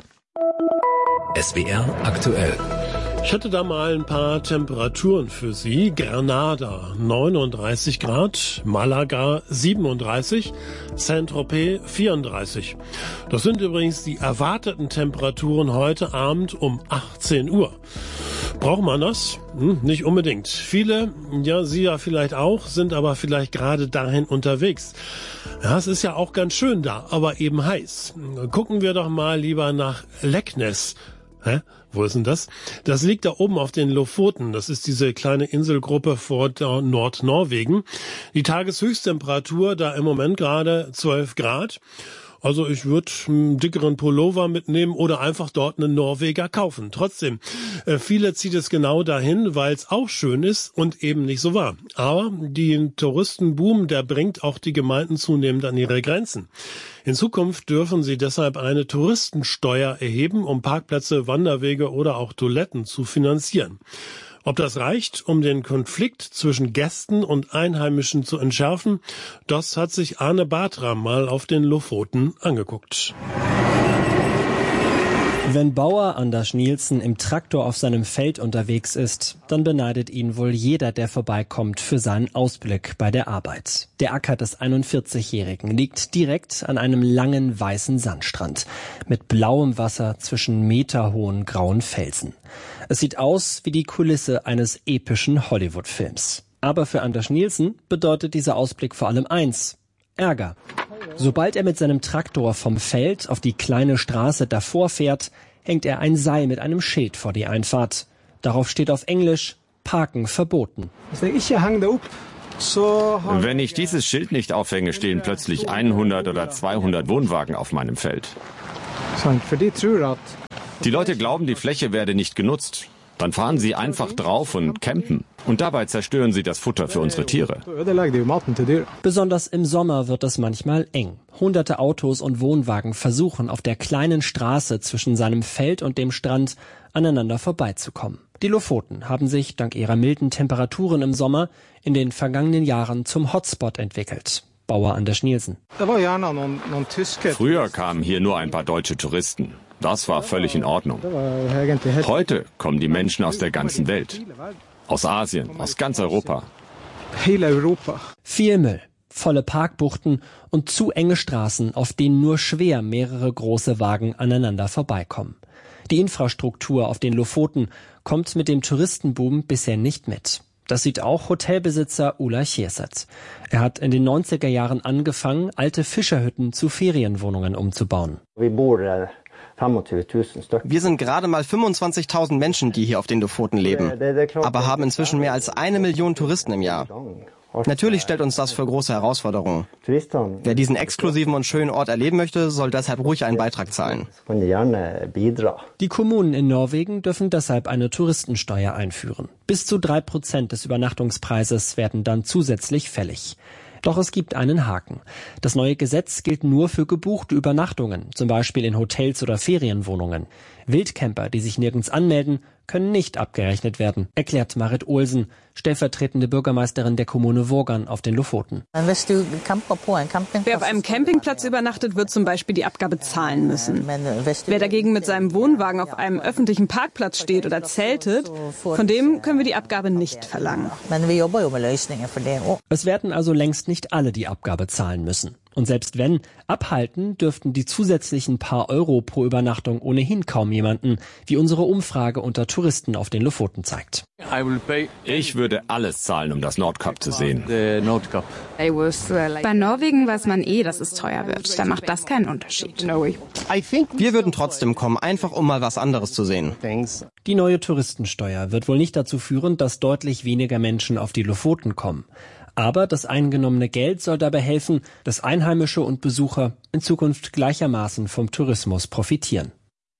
S W R aktuell.
Ich hatte da mal ein paar Temperaturen für Sie. Granada neununddreißig Grad, Malaga siebenunddreißig, Saint-Tropez vierunddreißig. Das sind übrigens die erwarteten Temperaturen heute Abend um achtzehn Uhr. Braucht man das? Hm, nicht unbedingt. Viele, ja Sie ja vielleicht auch, sind aber vielleicht gerade dahin unterwegs. Ja, es ist ja auch ganz schön da, aber eben heiß. Gucken wir doch mal lieber nach Leknes. Hä? Wo ist denn das? Das liegt da oben auf den Lofoten. Das ist diese kleine Inselgruppe vor Nordnorwegen. Die Tageshöchsttemperatur da im Moment gerade zwölf Grad. Also ich würde einen dickeren Pullover mitnehmen oder einfach dort einen Norweger kaufen. Trotzdem, äh, viele zieht es genau dahin, weil es auch schön ist und eben nicht so warm. Aber die Touristenboom, der bringt auch die Gemeinden zunehmend an ihre Grenzen. In Zukunft dürfen sie deshalb eine Touristensteuer erheben, um Parkplätze, Wanderwege oder auch Toiletten zu finanzieren. Ob das reicht, um den Konflikt zwischen Gästen und Einheimischen zu entschärfen, das hat sich Arne Bartram mal auf den Lofoten angeguckt.
Wenn Bauer Anders Nielsen im Traktor auf seinem Feld unterwegs ist, dann beneidet ihn wohl jeder, der vorbeikommt, für seinen Ausblick bei der Arbeit. Der Acker des einundvierzigjährigen liegt direkt an einem langen weißen Sandstrand mit blauem Wasser zwischen meterhohen grauen Felsen. Es sieht aus wie die Kulisse eines epischen Hollywood-Films. Aber für Anders Nielsen bedeutet dieser Ausblick vor allem eins: Ärger. Sobald er mit seinem Traktor vom Feld auf die kleine Straße davor fährt, hängt er ein Seil mit einem Schild vor die Einfahrt. Darauf steht auf Englisch: Parken verboten.
Wenn ich dieses Schild nicht aufhänge, stehen plötzlich hundert oder zweihundert Wohnwagen auf meinem Feld. Die Leute glauben, die Fläche werde nicht genutzt. Dann fahren sie einfach drauf und campen. Und dabei zerstören sie das Futter für unsere Tiere.
Besonders im Sommer wird es manchmal eng. Hunderte Autos und Wohnwagen versuchen, auf der kleinen Straße zwischen seinem Feld und dem Strand aneinander vorbeizukommen. Die Lofoten haben sich dank ihrer milden Temperaturen im Sommer in den vergangenen Jahren zum Hotspot entwickelt. Bauer Anders Nielsen.
Früher kamen hier nur ein paar deutsche Touristen. Das war völlig in Ordnung. Heute kommen die Menschen aus der ganzen Welt. Aus Asien, aus ganz Europa.
Viel Müll, volle Parkbuchten und zu enge Straßen, auf denen nur schwer mehrere große Wagen aneinander vorbeikommen. Die Infrastruktur auf den Lofoten kommt mit dem Touristenboom bisher nicht mit. Das sieht auch Hotelbesitzer Ulla Chierset. Er hat in den neunziger Jahren angefangen, alte Fischerhütten zu Ferienwohnungen umzubauen.
Wir sind gerade mal fünfundzwanzigtausend Menschen, die hier auf den Lofoten leben, aber haben inzwischen mehr als eine Million Touristen im Jahr. Natürlich stellt uns das für große Herausforderungen. Wer diesen exklusiven und schönen Ort erleben möchte, soll deshalb ruhig einen Beitrag zahlen.
Die Kommunen in Norwegen dürfen deshalb eine Touristensteuer einführen. Bis zu drei Prozent des Übernachtungspreises werden dann zusätzlich fällig. Doch es gibt einen Haken. Das neue Gesetz gilt nur für gebuchte Übernachtungen, zum Beispiel in Hotels oder Ferienwohnungen. Wildcamper, die sich nirgends anmelden, können nicht abgerechnet werden, erklärt Marit Olsen, stellvertretende Bürgermeisterin der Kommune Vågan auf den Lofoten.
Wer auf einem Campingplatz übernachtet, wird zum Beispiel die Abgabe zahlen müssen. Wer dagegen mit seinem Wohnwagen auf einem öffentlichen Parkplatz steht oder zeltet, von dem können wir die Abgabe nicht verlangen.
Es werden also längst nicht alle die Abgabe zahlen müssen. Und selbst wenn, abhalten dürften die zusätzlichen paar Euro pro Übernachtung ohnehin kaum jemanden, wie unsere Umfrage unter Touristen auf den Lofoten zeigt.
Ich würde alles zahlen, um das Nordkap zu sehen.
Bei Norwegen weiß man eh, dass es teuer wird. Da macht das keinen Unterschied.
Wir würden trotzdem kommen, einfach um mal was anderes zu sehen.
Die neue Touristensteuer wird wohl nicht dazu führen, dass deutlich weniger Menschen auf die Lofoten kommen. Aber das eingenommene Geld soll dabei helfen, dass Einheimische und Besucher in Zukunft gleichermaßen vom Tourismus profitieren.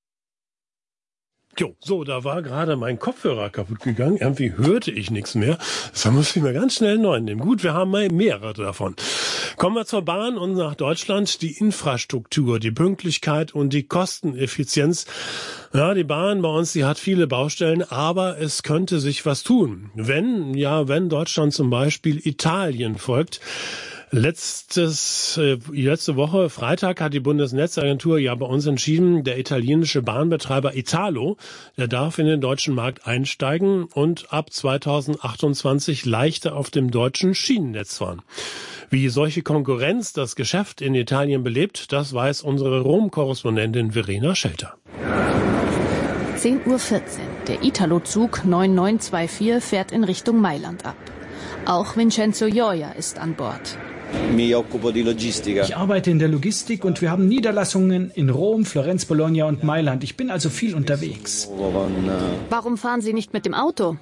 Jo, so, da war gerade mein Kopfhörer kaputt gegangen. Irgendwie hörte ich nichts mehr. Da muss ich mir ganz schnell einen neuen nehmen. Gut, wir haben mal mehrere davon. Kommen wir zur Bahn und nach Deutschland. Die Infrastruktur, die Pünktlichkeit und die Kosteneffizienz. Ja, die Bahn bei uns, die hat viele Baustellen, aber es könnte sich was tun. Wenn, ja, wenn Deutschland zum Beispiel Italien folgt. Letztes, äh, letzte Woche, Freitag, hat die Bundesnetzagentur ja bei uns entschieden, der italienische Bahnbetreiber Italo, der darf in den deutschen Markt einsteigen und ab zweitausendachtundzwanzig leichter auf dem deutschen Schienennetz fahren. Wie solche Konkurrenz das Geschäft in Italien belebt, das weiß unsere Rom-Korrespondentin Verena Schelter.
zehn Uhr vierzehn. Der Italo-Zug neun neun zwei vier fährt in Richtung Mailand ab. Auch Vincenzo Gioia ist an Bord.
Ich arbeite in der Logistik und wir haben Niederlassungen in Rom, Florenz, Bologna und Mailand. Ich bin also viel unterwegs.
Warum fahren Sie nicht mit dem Auto?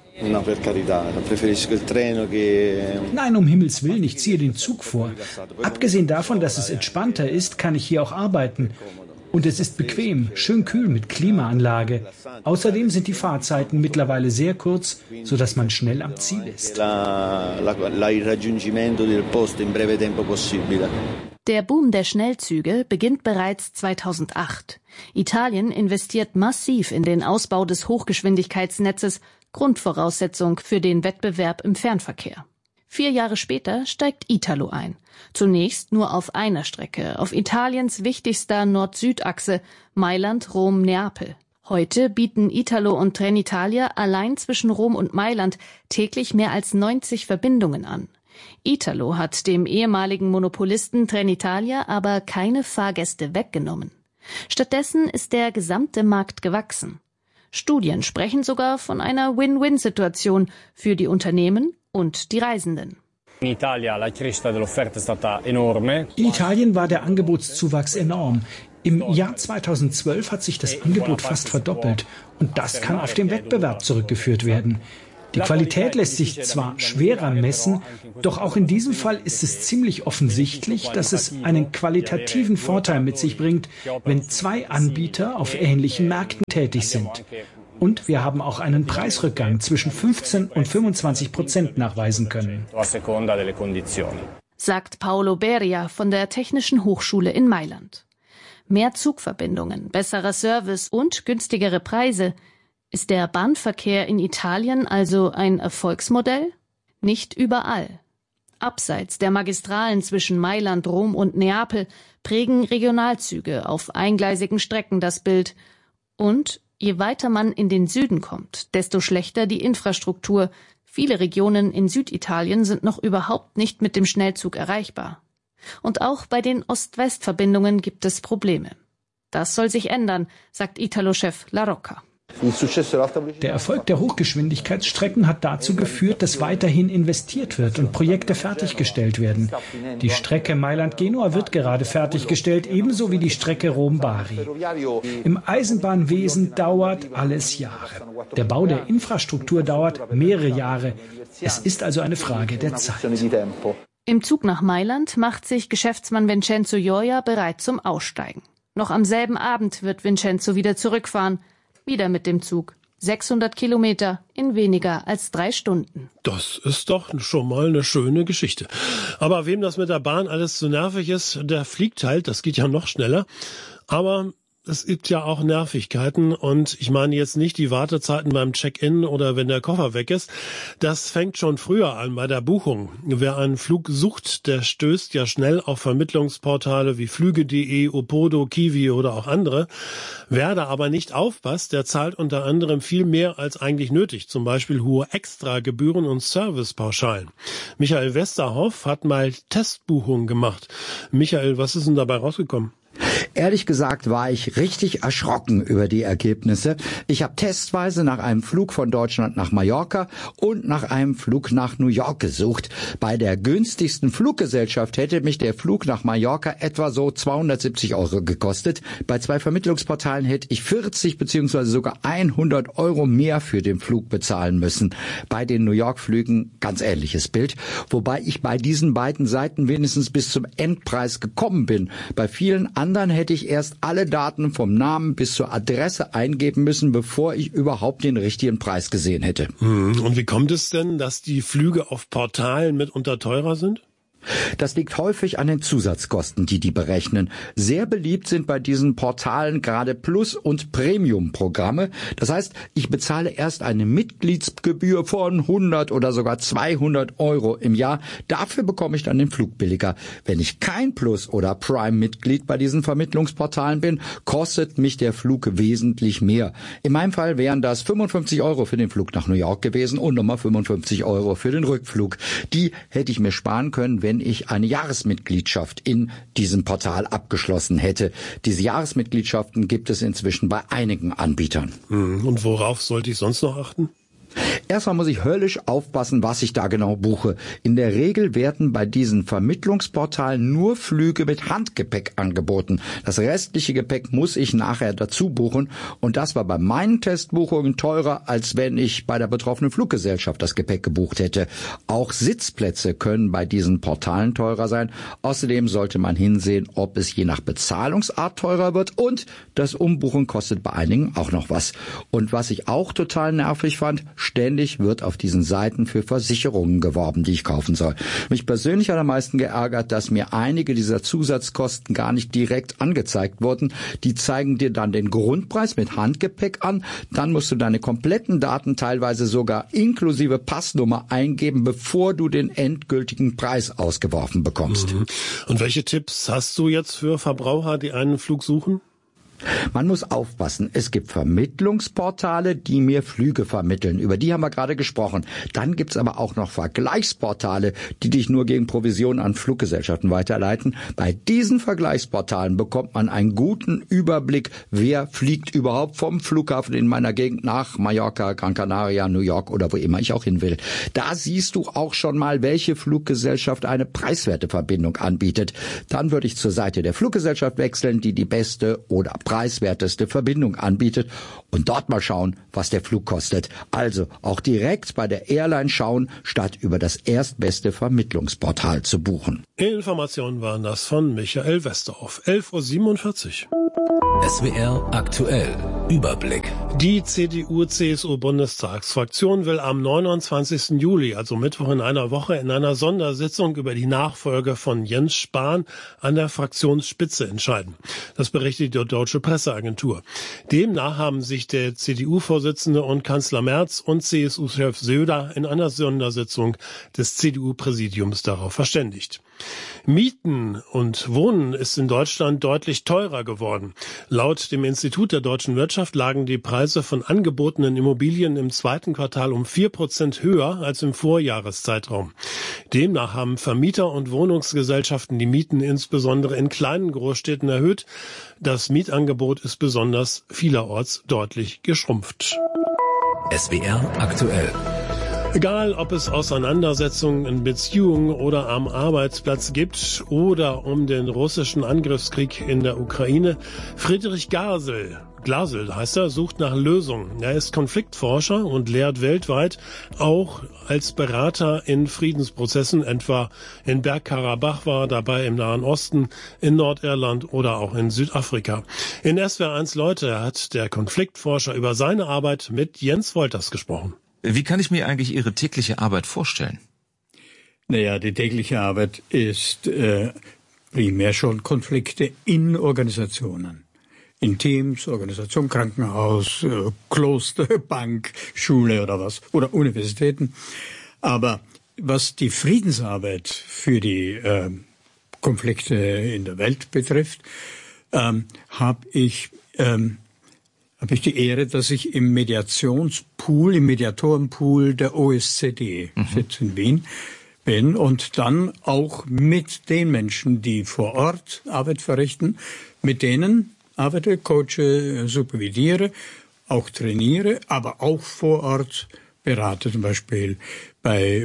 Nein, um Himmels Willen, ich ziehe den Zug vor. Abgesehen davon, dass es entspannter ist, kann ich hier auch arbeiten. Und es ist bequem, schön kühl mit Klimaanlage. Außerdem sind die Fahrzeiten mittlerweile sehr kurz, sodass man schnell am Ziel ist.
Der Boom der Schnellzüge beginnt bereits zweitausendacht. Italien investiert massiv in den Ausbau des Hochgeschwindigkeitsnetzes, Grundvoraussetzung für den Wettbewerb im Fernverkehr. Vier Jahre später steigt Italo ein. Zunächst nur auf einer Strecke, auf Italiens wichtigster Nord-Süd-Achse, Mailand-Rom-Neapel. Heute bieten Italo und Trenitalia allein zwischen Rom und Mailand täglich mehr als neunzig Verbindungen an. Italo hat dem ehemaligen Monopolisten Trenitalia aber keine Fahrgäste weggenommen. Stattdessen ist der gesamte Markt gewachsen. Studien sprechen sogar von einer Win-Win-Situation für die Unternehmen und die Reisenden.
In Italien war der Angebotszuwachs enorm. Im Jahr zweitausendzwölf hat sich das Angebot fast verdoppelt. Und das kann auf den Wettbewerb zurückgeführt werden. Die Qualität lässt sich zwar schwerer messen, doch auch in diesem Fall ist es ziemlich offensichtlich, dass es einen qualitativen Vorteil mit sich bringt, wenn zwei Anbieter auf ähnlichen Märkten tätig sind. Und wir haben auch einen Preisrückgang zwischen fünfzehn und fünfundzwanzig Prozent nachweisen können.
Sagt Paolo Beria von der Technischen Hochschule in Mailand. Mehr Zugverbindungen, besserer Service und günstigere Preise. Ist der Bahnverkehr in Italien also ein Erfolgsmodell? Nicht überall. Abseits der Magistralen zwischen Mailand, Rom und Neapel prägen Regionalzüge auf eingleisigen Strecken das Bild. Und je weiter man in den Süden kommt, desto schlechter die Infrastruktur. Viele Regionen in Süditalien sind noch überhaupt nicht mit dem Schnellzug erreichbar. Und auch bei den Ost-West-Verbindungen gibt es Probleme. Das soll sich ändern, sagt Italo-Chef La Rocca.
Der Erfolg der Hochgeschwindigkeitsstrecken hat dazu geführt, dass weiterhin investiert wird und Projekte fertiggestellt werden. Die Strecke Mailand-Genua wird gerade fertiggestellt, ebenso wie die Strecke Rom-Bari. Im Eisenbahnwesen dauert alles Jahre. Der Bau der Infrastruktur dauert mehrere Jahre. Es ist also eine Frage der Zeit.
Im Zug nach Mailand macht sich Geschäftsmann Vincenzo Gioia bereit zum Aussteigen. Noch am selben Abend wird Vincenzo wieder zurückfahren. Wieder mit dem Zug. sechshundert Kilometer in weniger als drei Stunden.
Das ist doch schon mal eine schöne Geschichte. Aber wem das mit der Bahn alles zu nervig ist, der fliegt halt. Das geht ja noch schneller. Aber es gibt ja auch Nervigkeiten und ich meine jetzt nicht die Wartezeiten beim Check-in oder wenn der Koffer weg ist. Das fängt schon früher an bei der Buchung. Wer einen Flug sucht, der stößt ja schnell auf Vermittlungsportale wie Flüge punkt de, Opodo, Kiwi oder auch andere. Wer da aber nicht aufpasst, der zahlt unter anderem viel mehr als eigentlich nötig. Zum Beispiel hohe Extragebühren und Servicepauschalen. Michael Westerhoff hat mal Testbuchungen gemacht. Michael, was ist denn dabei rausgekommen?
Ehrlich gesagt war ich richtig erschrocken über die Ergebnisse. Ich habe testweise nach einem Flug von Deutschland nach Mallorca und nach einem Flug nach New York gesucht. Bei der günstigsten Fluggesellschaft hätte mich der Flug nach Mallorca etwa so zweihundertsiebzig Euro gekostet. Bei zwei Vermittlungsportalen hätte ich vierzig beziehungsweise sogar hundert Euro mehr für den Flug bezahlen müssen. Bei den New York-Flügen ganz ähnliches Bild. Wobei ich bei diesen beiden Seiten wenigstens bis zum Endpreis gekommen bin. Bei vielen anderen hätte ich erst alle Daten vom Namen bis zur Adresse eingeben müssen, bevor ich überhaupt den richtigen Preis gesehen hätte.
Und wie kommt es denn, dass die Flüge auf Portalen mitunter teurer sind?
Das liegt häufig an den Zusatzkosten, die die berechnen. Sehr beliebt sind bei diesen Portalen gerade Plus- und Premium-Programme. Das heißt, ich bezahle erst eine Mitgliedsgebühr von hundert oder sogar zweihundert Euro im Jahr. Dafür bekomme ich dann den Flug billiger. Wenn ich kein Plus- oder Prime-Mitglied bei diesen Vermittlungsportalen bin, kostet mich der Flug wesentlich mehr. In meinem Fall wären das fünfundfünfzig Euro für den Flug nach New York gewesen und nochmal fünfundfünfzig Euro für den Rückflug. Die hätte ich mir sparen können, wenn wenn ich eine Jahresmitgliedschaft in diesem Portal abgeschlossen hätte. Diese Jahresmitgliedschaften gibt es inzwischen bei einigen Anbietern.
Und worauf sollte ich sonst noch achten?
Erstmal muss ich höllisch aufpassen, was ich da genau buche. In der Regel werden bei diesen Vermittlungsportalen nur Flüge mit Handgepäck angeboten. Das restliche Gepäck muss ich nachher dazu buchen. Und das war bei meinen Testbuchungen teurer, als wenn ich bei der betroffenen Fluggesellschaft das Gepäck gebucht hätte. Auch Sitzplätze können bei diesen Portalen teurer sein. Außerdem sollte man hinsehen, ob es je nach Bezahlungsart teurer wird. Und das Umbuchen kostet bei einigen auch noch was. Und was ich auch total nervig fand, ständig wird auf diesen Seiten für Versicherungen geworben, die ich kaufen soll. Mich persönlich hat am meisten geärgert, dass mir einige dieser Zusatzkosten gar nicht direkt angezeigt wurden. Die zeigen dir dann den Grundpreis mit Handgepäck an, dann musst du deine kompletten Daten teilweise sogar inklusive Passnummer eingeben, bevor du den endgültigen Preis ausgeworfen bekommst.
Mhm. Und welche Tipps hast du jetzt für Verbraucher, die einen Flug suchen?
Man muss aufpassen. Es gibt Vermittlungsportale, die mir Flüge vermitteln. Über die haben wir gerade gesprochen. Dann gibt's aber auch noch Vergleichsportale, die dich nur gegen Provision an Fluggesellschaften weiterleiten. Bei diesen Vergleichsportalen bekommt man einen guten Überblick, wer fliegt überhaupt vom Flughafen in meiner Gegend nach Mallorca, Gran Canaria, New York oder wo immer ich auch hin will. Da siehst du auch schon mal, welche Fluggesellschaft eine preiswerte Verbindung anbietet. Dann würde ich zur Seite der Fluggesellschaft wechseln, die die beste oder preiswerteste Verbindung anbietet und dort mal schauen, was der Flug kostet. Also auch direkt bei der Airline schauen, statt über das erstbeste Vermittlungsportal zu buchen.
Informationen waren das von Michael Westerhoff. elf Uhr siebenundvierzig.
S W R aktuell. Überblick.
Die C D U-C S U-Bundestagsfraktion will am neunundzwanzigsten Juli, also Mittwoch in einer Woche, in einer Sondersitzung über die Nachfolge von Jens Spahn an der Fraktionsspitze entscheiden. Das berichtet die Deutsche Presseagentur. Demnach haben sich der C D U-Vorsitzende und Kanzler Merz und C S U-Chef Söder in einer Sondersitzung des C D U-Präsidiums darauf verständigt. Mieten und Wohnen ist in Deutschland deutlich teurer geworden. Laut dem Institut der deutschen Wirtschaft lagen die Preise von angebotenen Immobilien im zweiten Quartal um vier Prozent höher als im Vorjahreszeitraum. Demnach haben Vermieter und Wohnungsgesellschaften die Mieten insbesondere in kleinen Großstädten erhöht. Das Mietangebot ist besonders vielerorts deutlich geschrumpft.
S W R aktuell.
Egal, ob es Auseinandersetzungen in Beziehungen oder am Arbeitsplatz gibt oder um den russischen Angriffskrieg in der Ukraine, Friedrich Gasel, Glasel heißt er, sucht nach Lösungen. Er ist Konfliktforscher und lehrt weltweit, auch als Berater in Friedensprozessen, etwa in Bergkarabach war dabei im Nahen Osten, in Nordirland oder auch in Südafrika. In S W R eins Leute hat der Konfliktforscher über seine Arbeit mit Jens Wolters gesprochen.
Wie kann ich mir eigentlich Ihre tägliche Arbeit vorstellen?
Naja, die tägliche Arbeit ist äh, primär schon Konflikte in Organisationen. In Teams, Organisation, Krankenhaus, äh, Kloster, Bank, Schule oder was. Oder Universitäten. Aber was die Friedensarbeit für die äh, Konflikte in der Welt betrifft, ähm, habe ich... Ähm, habe ich die Ehre, dass ich im Mediationspool, im Mediatorenpool der O S Z E, mhm. Sitz in Wien, bin und dann auch mit den Menschen, die vor Ort Arbeit verrichten, mit denen arbeite, coache, supervidiere, auch trainiere, aber auch vor Ort berate, zum Beispiel bei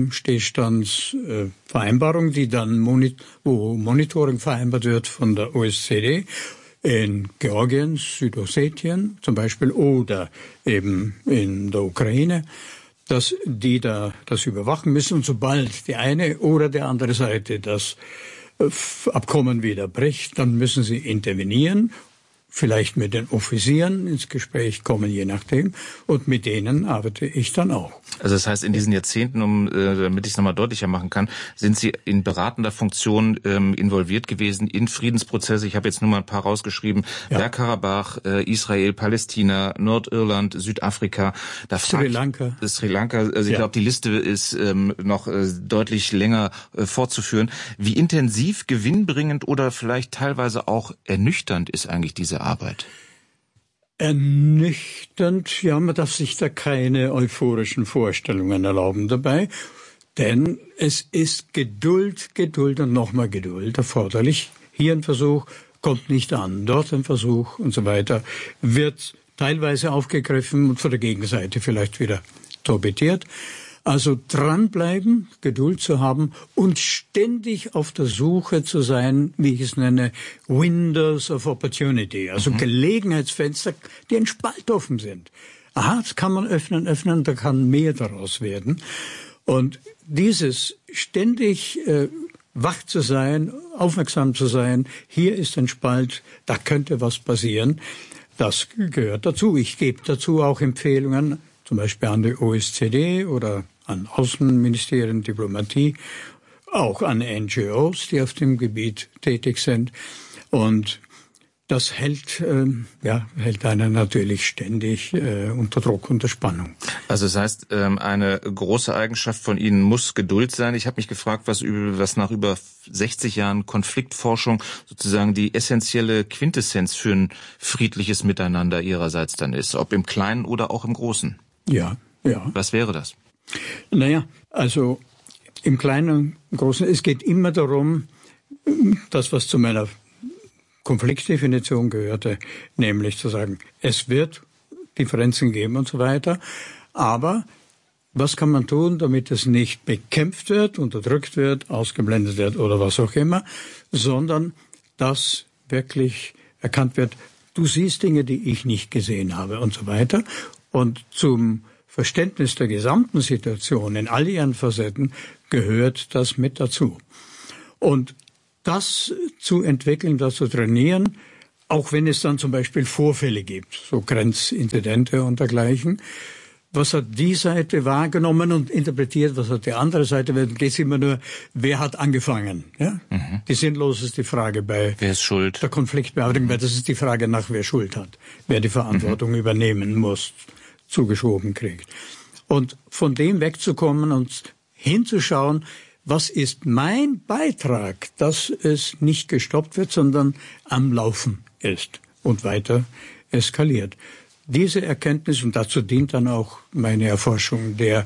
Waffenstillstandsvereinbarungen, die dann Monit- wo Monitoring vereinbart wird von der O S Z E, in Georgien, Südossetien zum Beispiel oder eben in der Ukraine, dass die da das überwachen müssen. Und sobald die eine oder die andere Seite das Abkommen wieder bricht, dann müssen sie intervenieren, vielleicht mit den Offizieren ins Gespräch kommen, je nachdem. Und mit denen arbeite ich dann auch.
Also das heißt, in diesen Jahrzehnten, um, äh, damit ich es nochmal deutlicher machen kann, sind Sie in beratender Funktion ähm, involviert gewesen in Friedensprozesse. Ich habe jetzt nur mal ein paar rausgeschrieben. Ja. Bergkarabach, äh, Israel, Palästina, Nordirland, Südafrika. Da
Sri Lanka.
Ich, Sri Lanka. Also ich ja. glaube, die Liste ist ähm, noch äh, deutlich länger äh, fortzuführen. Wie intensiv, gewinnbringend oder vielleicht teilweise auch ernüchternd ist eigentlich diese Arbeit?
Ernüchternd, ja, man darf sich da keine euphorischen Vorstellungen erlauben dabei, denn es ist Geduld, Geduld und nochmal Geduld erforderlich. Hier ein Versuch, kommt nicht an, dort ein Versuch und so weiter, wird teilweise aufgegriffen und von der Gegenseite vielleicht wieder torpediert. Also dranbleiben, Geduld zu haben und ständig auf der Suche zu sein, wie ich es nenne, Windows of Opportunity, also mhm. Gelegenheitsfenster, die ein Spalt offen sind. Aha, das kann man öffnen, öffnen, da kann mehr daraus werden. Und dieses ständig äh, wach zu sein, aufmerksam zu sein, hier ist ein Spalt, da könnte was passieren, das gehört dazu. Ich gebe dazu auch Empfehlungen, zum Beispiel an die O E C D oder an Außenministerien, Diplomatie, auch an N G Os, die auf dem Gebiet tätig sind. Und das hält, äh, ja, hält einen natürlich ständig äh, unter Druck, unter Spannung.
Also das heißt, ähm, eine große Eigenschaft von Ihnen muss Geduld sein. Ich habe mich gefragt, was, über, was nach über sechzig Jahren Konfliktforschung sozusagen die essentielle Quintessenz für ein friedliches Miteinander Ihrerseits dann ist, ob im Kleinen oder auch im Großen.
Ja, ja.
Was wäre das?
Naja, also im Kleinen und im Großen, es geht immer darum, das, was zu meiner Konfliktdefinition gehörte, nämlich zu sagen, es wird Differenzen geben und so weiter, aber was kann man tun, damit es nicht bekämpft wird, unterdrückt wird, ausgeblendet wird oder was auch immer, sondern dass wirklich erkannt wird, du siehst Dinge, die ich nicht gesehen habe und so weiter. Und zum Verständnis der gesamten Situation in all ihren Facetten gehört das mit dazu. Und das zu entwickeln, das zu trainieren, auch wenn es dann zum Beispiel Vorfälle gibt, so Grenzinzidente und dergleichen. Was hat die Seite wahrgenommen und interpretiert, was hat die andere Seite? Dann geht es immer nur, wer hat angefangen? Ja? Mhm. Die sinnloseste Frage bei
wer ist schuld?
Der Konfliktbearbeitung, weil das ist die Frage nach, wer Schuld hat, wer die Verantwortung mhm. übernehmen muss, zugeschoben kriegt. Und von dem wegzukommen und hinzuschauen, was ist mein Beitrag, dass es nicht gestoppt wird, sondern am Laufen ist und weiter eskaliert. Diese Erkenntnis, und dazu dient dann auch meine Erforschung der,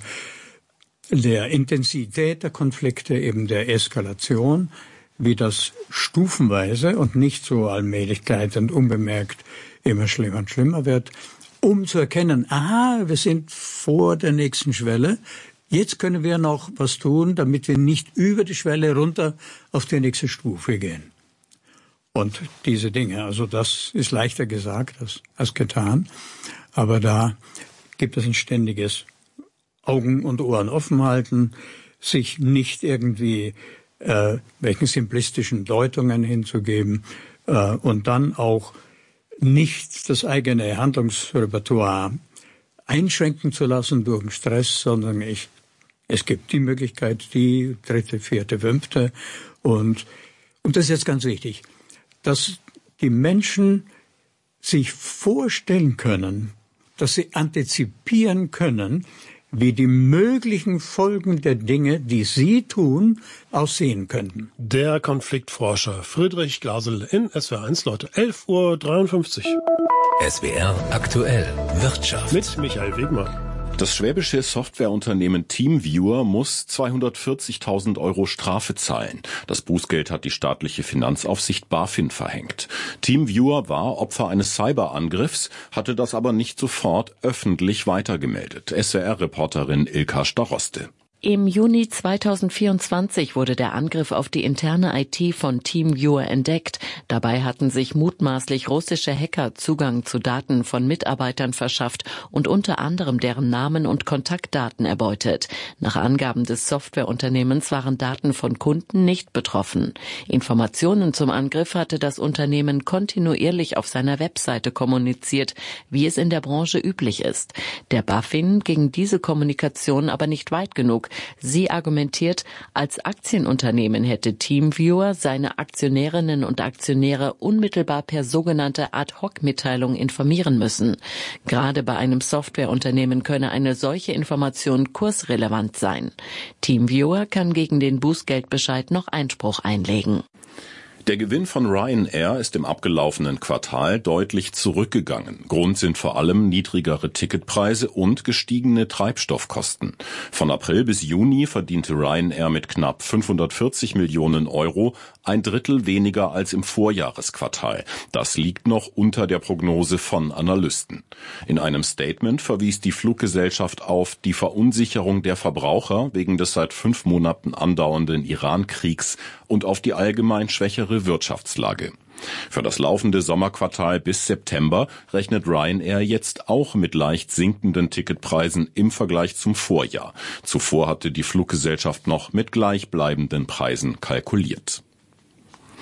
der Intensität der Konflikte, eben der Eskalation, wie das stufenweise und nicht so allmählich gleitend, unbemerkt immer schlimmer und schlimmer wird, um zu erkennen, aha, wir sind vor der nächsten Schwelle. Jetzt können wir noch was tun, damit wir nicht über die Schwelle runter auf die nächste Stufe gehen. Und diese Dinge, also das ist leichter gesagt als, als getan. Aber da gibt es ein ständiges Augen und Ohren offen halten, sich nicht irgendwie äh, welchen simplistischen Deutungen hinzugeben äh, und dann auch nicht das eigene Handlungsrepertoire einschränken zu lassen durch den Stress, sondern ich, es gibt die Möglichkeit, die dritte, vierte, fünfte. Und, und das ist jetzt ganz wichtig, dass die Menschen sich vorstellen können, dass sie antizipieren können, wie die möglichen Folgen der Dinge, die sie tun, aussehen könnten.
Der Konfliktforscher Friedrich Glasel in S W R eins, Leute, elf Uhr dreiundfünfzig.
S W R aktuell Wirtschaft.
Mit Michael Wegmann.
Das schwäbische Softwareunternehmen TeamViewer muss zweihundertvierzigtausend Euro Strafe zahlen. Das Bußgeld hat die staatliche Finanzaufsicht BaFin verhängt. TeamViewer war Opfer eines Cyberangriffs, hatte das aber nicht sofort öffentlich weitergemeldet. S W R-Reporterin Ilka Staroste.
Im Juni zweitausendvierundzwanzig wurde der Angriff auf die interne I T von TeamViewer entdeckt. Dabei hatten sich mutmaßlich russische Hacker Zugang zu Daten von Mitarbeitern verschafft und unter anderem deren Namen und Kontaktdaten erbeutet. Nach Angaben des Softwareunternehmens waren Daten von Kunden nicht betroffen. Informationen zum Angriff hatte das Unternehmen kontinuierlich auf seiner Webseite kommuniziert, wie es in der Branche üblich ist. Der BaFin ging diese Kommunikation aber nicht weit genug. Sie argumentiert, als Aktienunternehmen hätte TeamViewer seine Aktionärinnen und Aktionäre unmittelbar per sogenannte Ad-Hoc-Mitteilung informieren müssen. Gerade bei einem Softwareunternehmen könne eine solche Information kursrelevant sein. TeamViewer kann gegen den Bußgeldbescheid noch Einspruch einlegen.
Der Gewinn von Ryanair ist im abgelaufenen Quartal deutlich zurückgegangen. Grund sind vor allem niedrigere Ticketpreise und gestiegene Treibstoffkosten. Von April bis Juni verdiente Ryanair mit knapp fünfhundertvierzig Millionen Euro, ein Drittel weniger als im Vorjahresquartal. Das liegt noch unter der Prognose von Analysten. In einem Statement verwies die Fluggesellschaft auf die Verunsicherung der Verbraucher wegen des seit fünf Monaten andauernden Iran-Kriegs und auf die allgemein schwächere Wirtschaftslage. Für das laufende Sommerquartal bis September rechnet Ryanair jetzt auch mit leicht sinkenden Ticketpreisen im Vergleich zum Vorjahr. Zuvor hatte die Fluggesellschaft noch mit gleichbleibenden Preisen kalkuliert.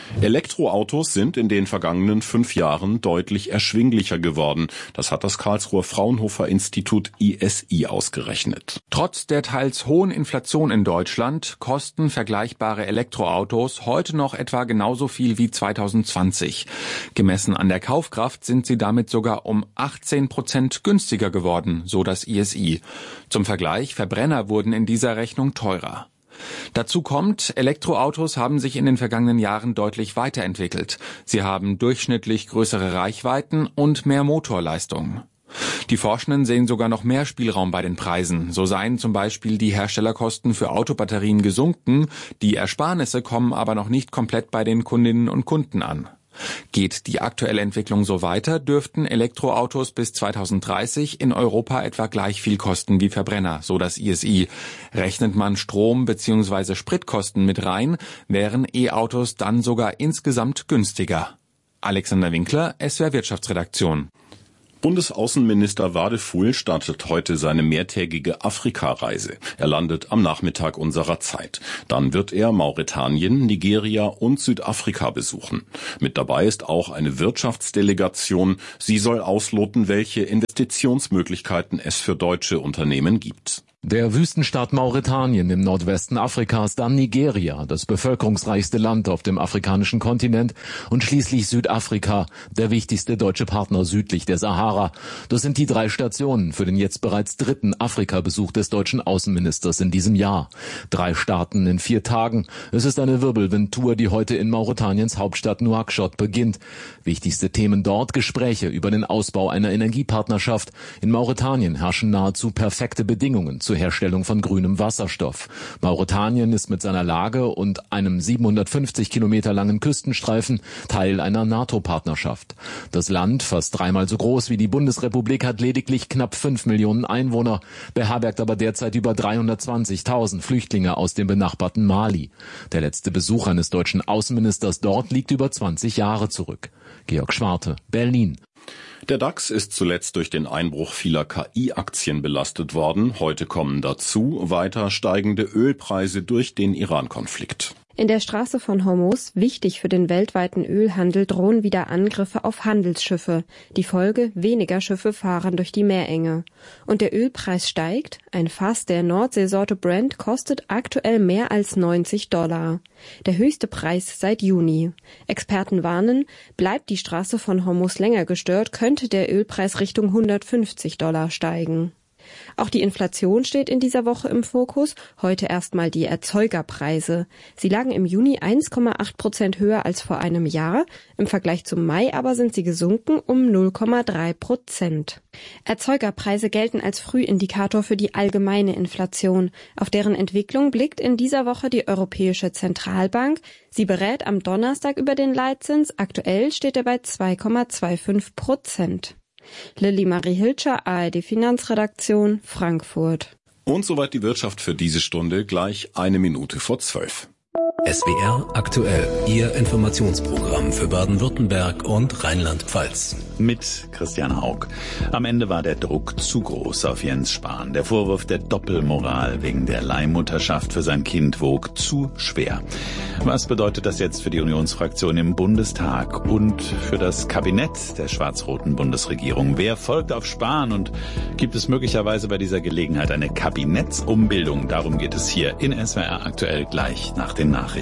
Elektroautos sind in den vergangenen fünf Jahren deutlich erschwinglicher geworden. Das hat das Karlsruher Fraunhofer Institut I S I ausgerechnet.
Trotz der teils hohen Inflation in Deutschland kosten vergleichbare Elektroautos heute noch etwa genauso viel wie zweitausendzwanzig. Gemessen an der Kaufkraft sind sie damit sogar um achtzehn Prozent günstiger geworden, so das I S I. Zum Vergleich, Verbrenner wurden in dieser Rechnung teurer. Dazu kommt, Elektroautos haben sich in den vergangenen Jahren deutlich weiterentwickelt. Sie haben durchschnittlich größere Reichweiten und mehr Motorleistung. Die Forschenden sehen sogar noch mehr Spielraum bei den Preisen. So seien zum Beispiel die Herstellerkosten für Autobatterien gesunken, die Ersparnisse kommen aber noch nicht komplett bei den Kundinnen und Kunden an. Geht die aktuelle Entwicklung so weiter, dürften Elektroautos bis zweitausenddreißig in Europa etwa gleich viel kosten wie Verbrenner, so das I S I. Rechnet man Strom- bzw. Spritkosten mit rein, wären E-Autos dann sogar insgesamt günstiger. Alexander Winkler, S W R Wirtschaftsredaktion.
Bundesaußenminister Wadefuhl startet heute seine mehrtägige Afrikareise. Er landet am Nachmittag unserer Zeit. Dann wird er Mauretanien, Nigeria und Südafrika besuchen. Mit dabei ist auch eine Wirtschaftsdelegation. Sie soll ausloten, welche Investitionsmöglichkeiten es für deutsche Unternehmen gibt.
Der Wüstenstaat Mauretanien im Nordwesten Afrikas, dann Nigeria, das bevölkerungsreichste Land auf dem afrikanischen Kontinent, und schließlich Südafrika, der wichtigste deutsche Partner südlich der Sahara. Das sind die drei Stationen für den jetzt bereits dritten Afrika-Besuch des deutschen Außenministers in diesem Jahr. Drei Staaten in vier Tagen. Es ist eine Wirbelwindtour, die heute in Mauretaniens Hauptstadt Nouakchott beginnt. Wichtigste Themen dort: Gespräche über den Ausbau einer Energiepartnerschaft. In Mauretanien herrschen nahezu perfekte Bedingungen zur Herstellung von grünem Wasserstoff. Mauretanien ist mit seiner Lage und einem siebenhundertfünfzig Kilometer langen Küstenstreifen Teil einer NATO-Partnerschaft. Das Land, fast dreimal so groß wie die Bundesrepublik, hat lediglich knapp fünf Millionen Einwohner, beherbergt aber derzeit über dreihundertzwanzigtausend Flüchtlinge aus dem benachbarten Mali. Der letzte Besuch eines deutschen Außenministers dort liegt über zwanzig Jahre zurück. Georg Schwarte, Berlin.
Der DAX ist zuletzt durch den Einbruch vieler K I-Aktien belastet worden. Heute kommen dazu weiter steigende Ölpreise durch den Iran-Konflikt.
In der Straße von Hormuz, wichtig für den weltweiten Ölhandel, drohen wieder Angriffe auf Handelsschiffe. Die Folge: weniger Schiffe fahren durch die Meerenge. Und der Ölpreis steigt. Ein Fass der Nordseesorte Brent kostet aktuell mehr als neunzig Dollar. Der höchste Preis seit Juni. Experten warnen, bleibt die Straße von Hormuz länger gestört, könnte der Ölpreis Richtung hundertfünfzig Dollar steigen. Auch die Inflation steht in dieser Woche im Fokus. Heute erstmal die Erzeugerpreise. Sie lagen im Juni eins Komma acht Prozent höher als vor einem Jahr. Im Vergleich zum Mai aber sind sie gesunken um null Komma drei Prozent. Erzeugerpreise gelten als Frühindikator für die allgemeine Inflation. Auf deren Entwicklung blickt in dieser Woche die Europäische Zentralbank. Sie berät am Donnerstag über den Leitzins. Aktuell steht er bei zwei Komma fünfundzwanzig Prozent. Lilly Marie Hilscher, A R D Finanzredaktion, Frankfurt.
Und soweit die Wirtschaft für diese Stunde, gleich eine Minute vor zwölf.
S W R aktuell, Ihr Informationsprogramm für Baden-Württemberg und Rheinland-Pfalz.
Mit Christian Haug. Am Ende war der Druck zu groß auf Jens Spahn. Der Vorwurf der Doppelmoral wegen der Leihmutterschaft für sein Kind wog zu schwer. Was bedeutet das jetzt für die Unionsfraktion im Bundestag und für das Kabinett der schwarz-roten Bundesregierung? Wer folgt auf Spahn und gibt es möglicherweise bei dieser Gelegenheit eine Kabinettsumbildung? Darum geht es hier in S W R aktuell gleich nach den Nachrichten.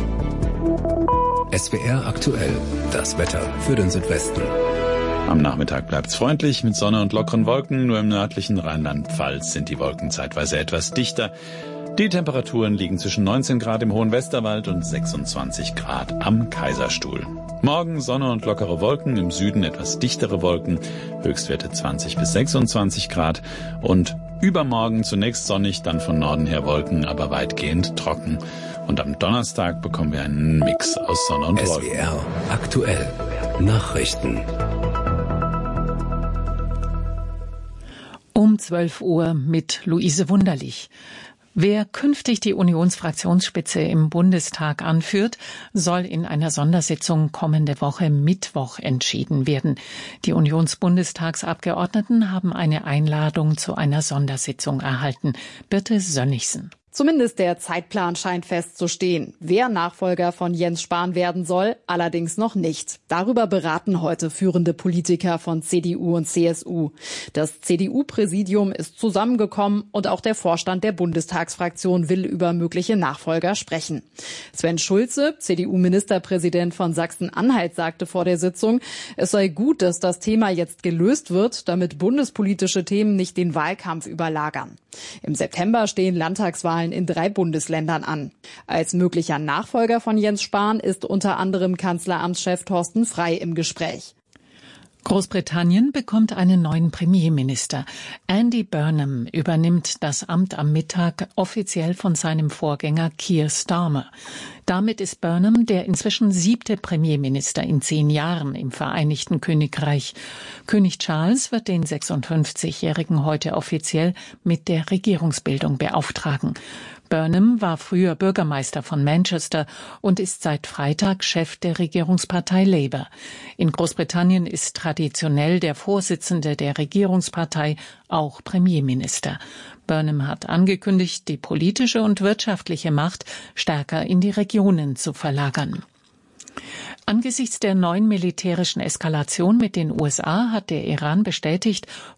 S W R aktuell, das Wetter für den Südwesten.
Am Nachmittag bleibt's freundlich mit Sonne und lockeren Wolken. Nur im nördlichen Rheinland-Pfalz sind die Wolken zeitweise etwas dichter. Die Temperaturen liegen zwischen neunzehn Grad im Hohen Westerwald und sechsundzwanzig Grad am Kaiserstuhl. Morgen Sonne und lockere Wolken, im Süden etwas dichtere Wolken, Höchstwerte zwanzig bis sechsundzwanzig Grad. Und übermorgen zunächst sonnig, dann von Norden her Wolken, aber weitgehend trocken. Und am Donnerstag bekommen wir einen Mix aus Sonne und Wolken.
S W R aktuell Nachrichten.
Um zwölf Uhr mit Luise Wunderlich. Wer künftig die Unionsfraktionsspitze im Bundestag anführt, soll in einer Sondersitzung kommende Woche Mittwoch entschieden werden. Die Unionsbundestagsabgeordneten haben eine Einladung zu einer Sondersitzung erhalten. Birte Sönnigsen.
Zumindest der Zeitplan scheint festzustehen. Wer Nachfolger von Jens Spahn werden soll, allerdings noch nicht. Darüber beraten heute führende Politiker von C D U und C S U. Das C D U-Präsidium ist zusammengekommen und auch der Vorstand der Bundestagsfraktion will über mögliche Nachfolger sprechen. Sven Schulze, C D U-Ministerpräsident von Sachsen-Anhalt, sagte vor der Sitzung, es sei gut, dass das Thema jetzt gelöst wird, damit bundespolitische Themen nicht den Wahlkampf überlagern. Im September stehen Landtagswahlen in drei Bundesländern an. Als möglicher Nachfolger von Jens Spahn ist unter anderem Kanzleramtschef Thorsten Frey im Gespräch.
Großbritannien bekommt einen neuen Premierminister. Andy Burnham übernimmt das Amt am Mittag offiziell von seinem Vorgänger Keir Starmer. Damit ist Burnham der inzwischen siebte Premierminister in zehn Jahren im Vereinigten Königreich. König Charles wird den sechsundfünfzigjährigen heute offiziell mit der Regierungsbildung beauftragen. Burnham war früher Bürgermeister von Manchester und ist seit Freitag Chef der Regierungspartei Labour. In Großbritannien ist traditionell der Vorsitzende der Regierungspartei auch Premierminister. Burnham hat angekündigt, die politische und wirtschaftliche Macht stärker in die Regionen zu verlagern. Angesichts der neuen militärischen Eskalation mit den U S A hat der Iran bestätigt,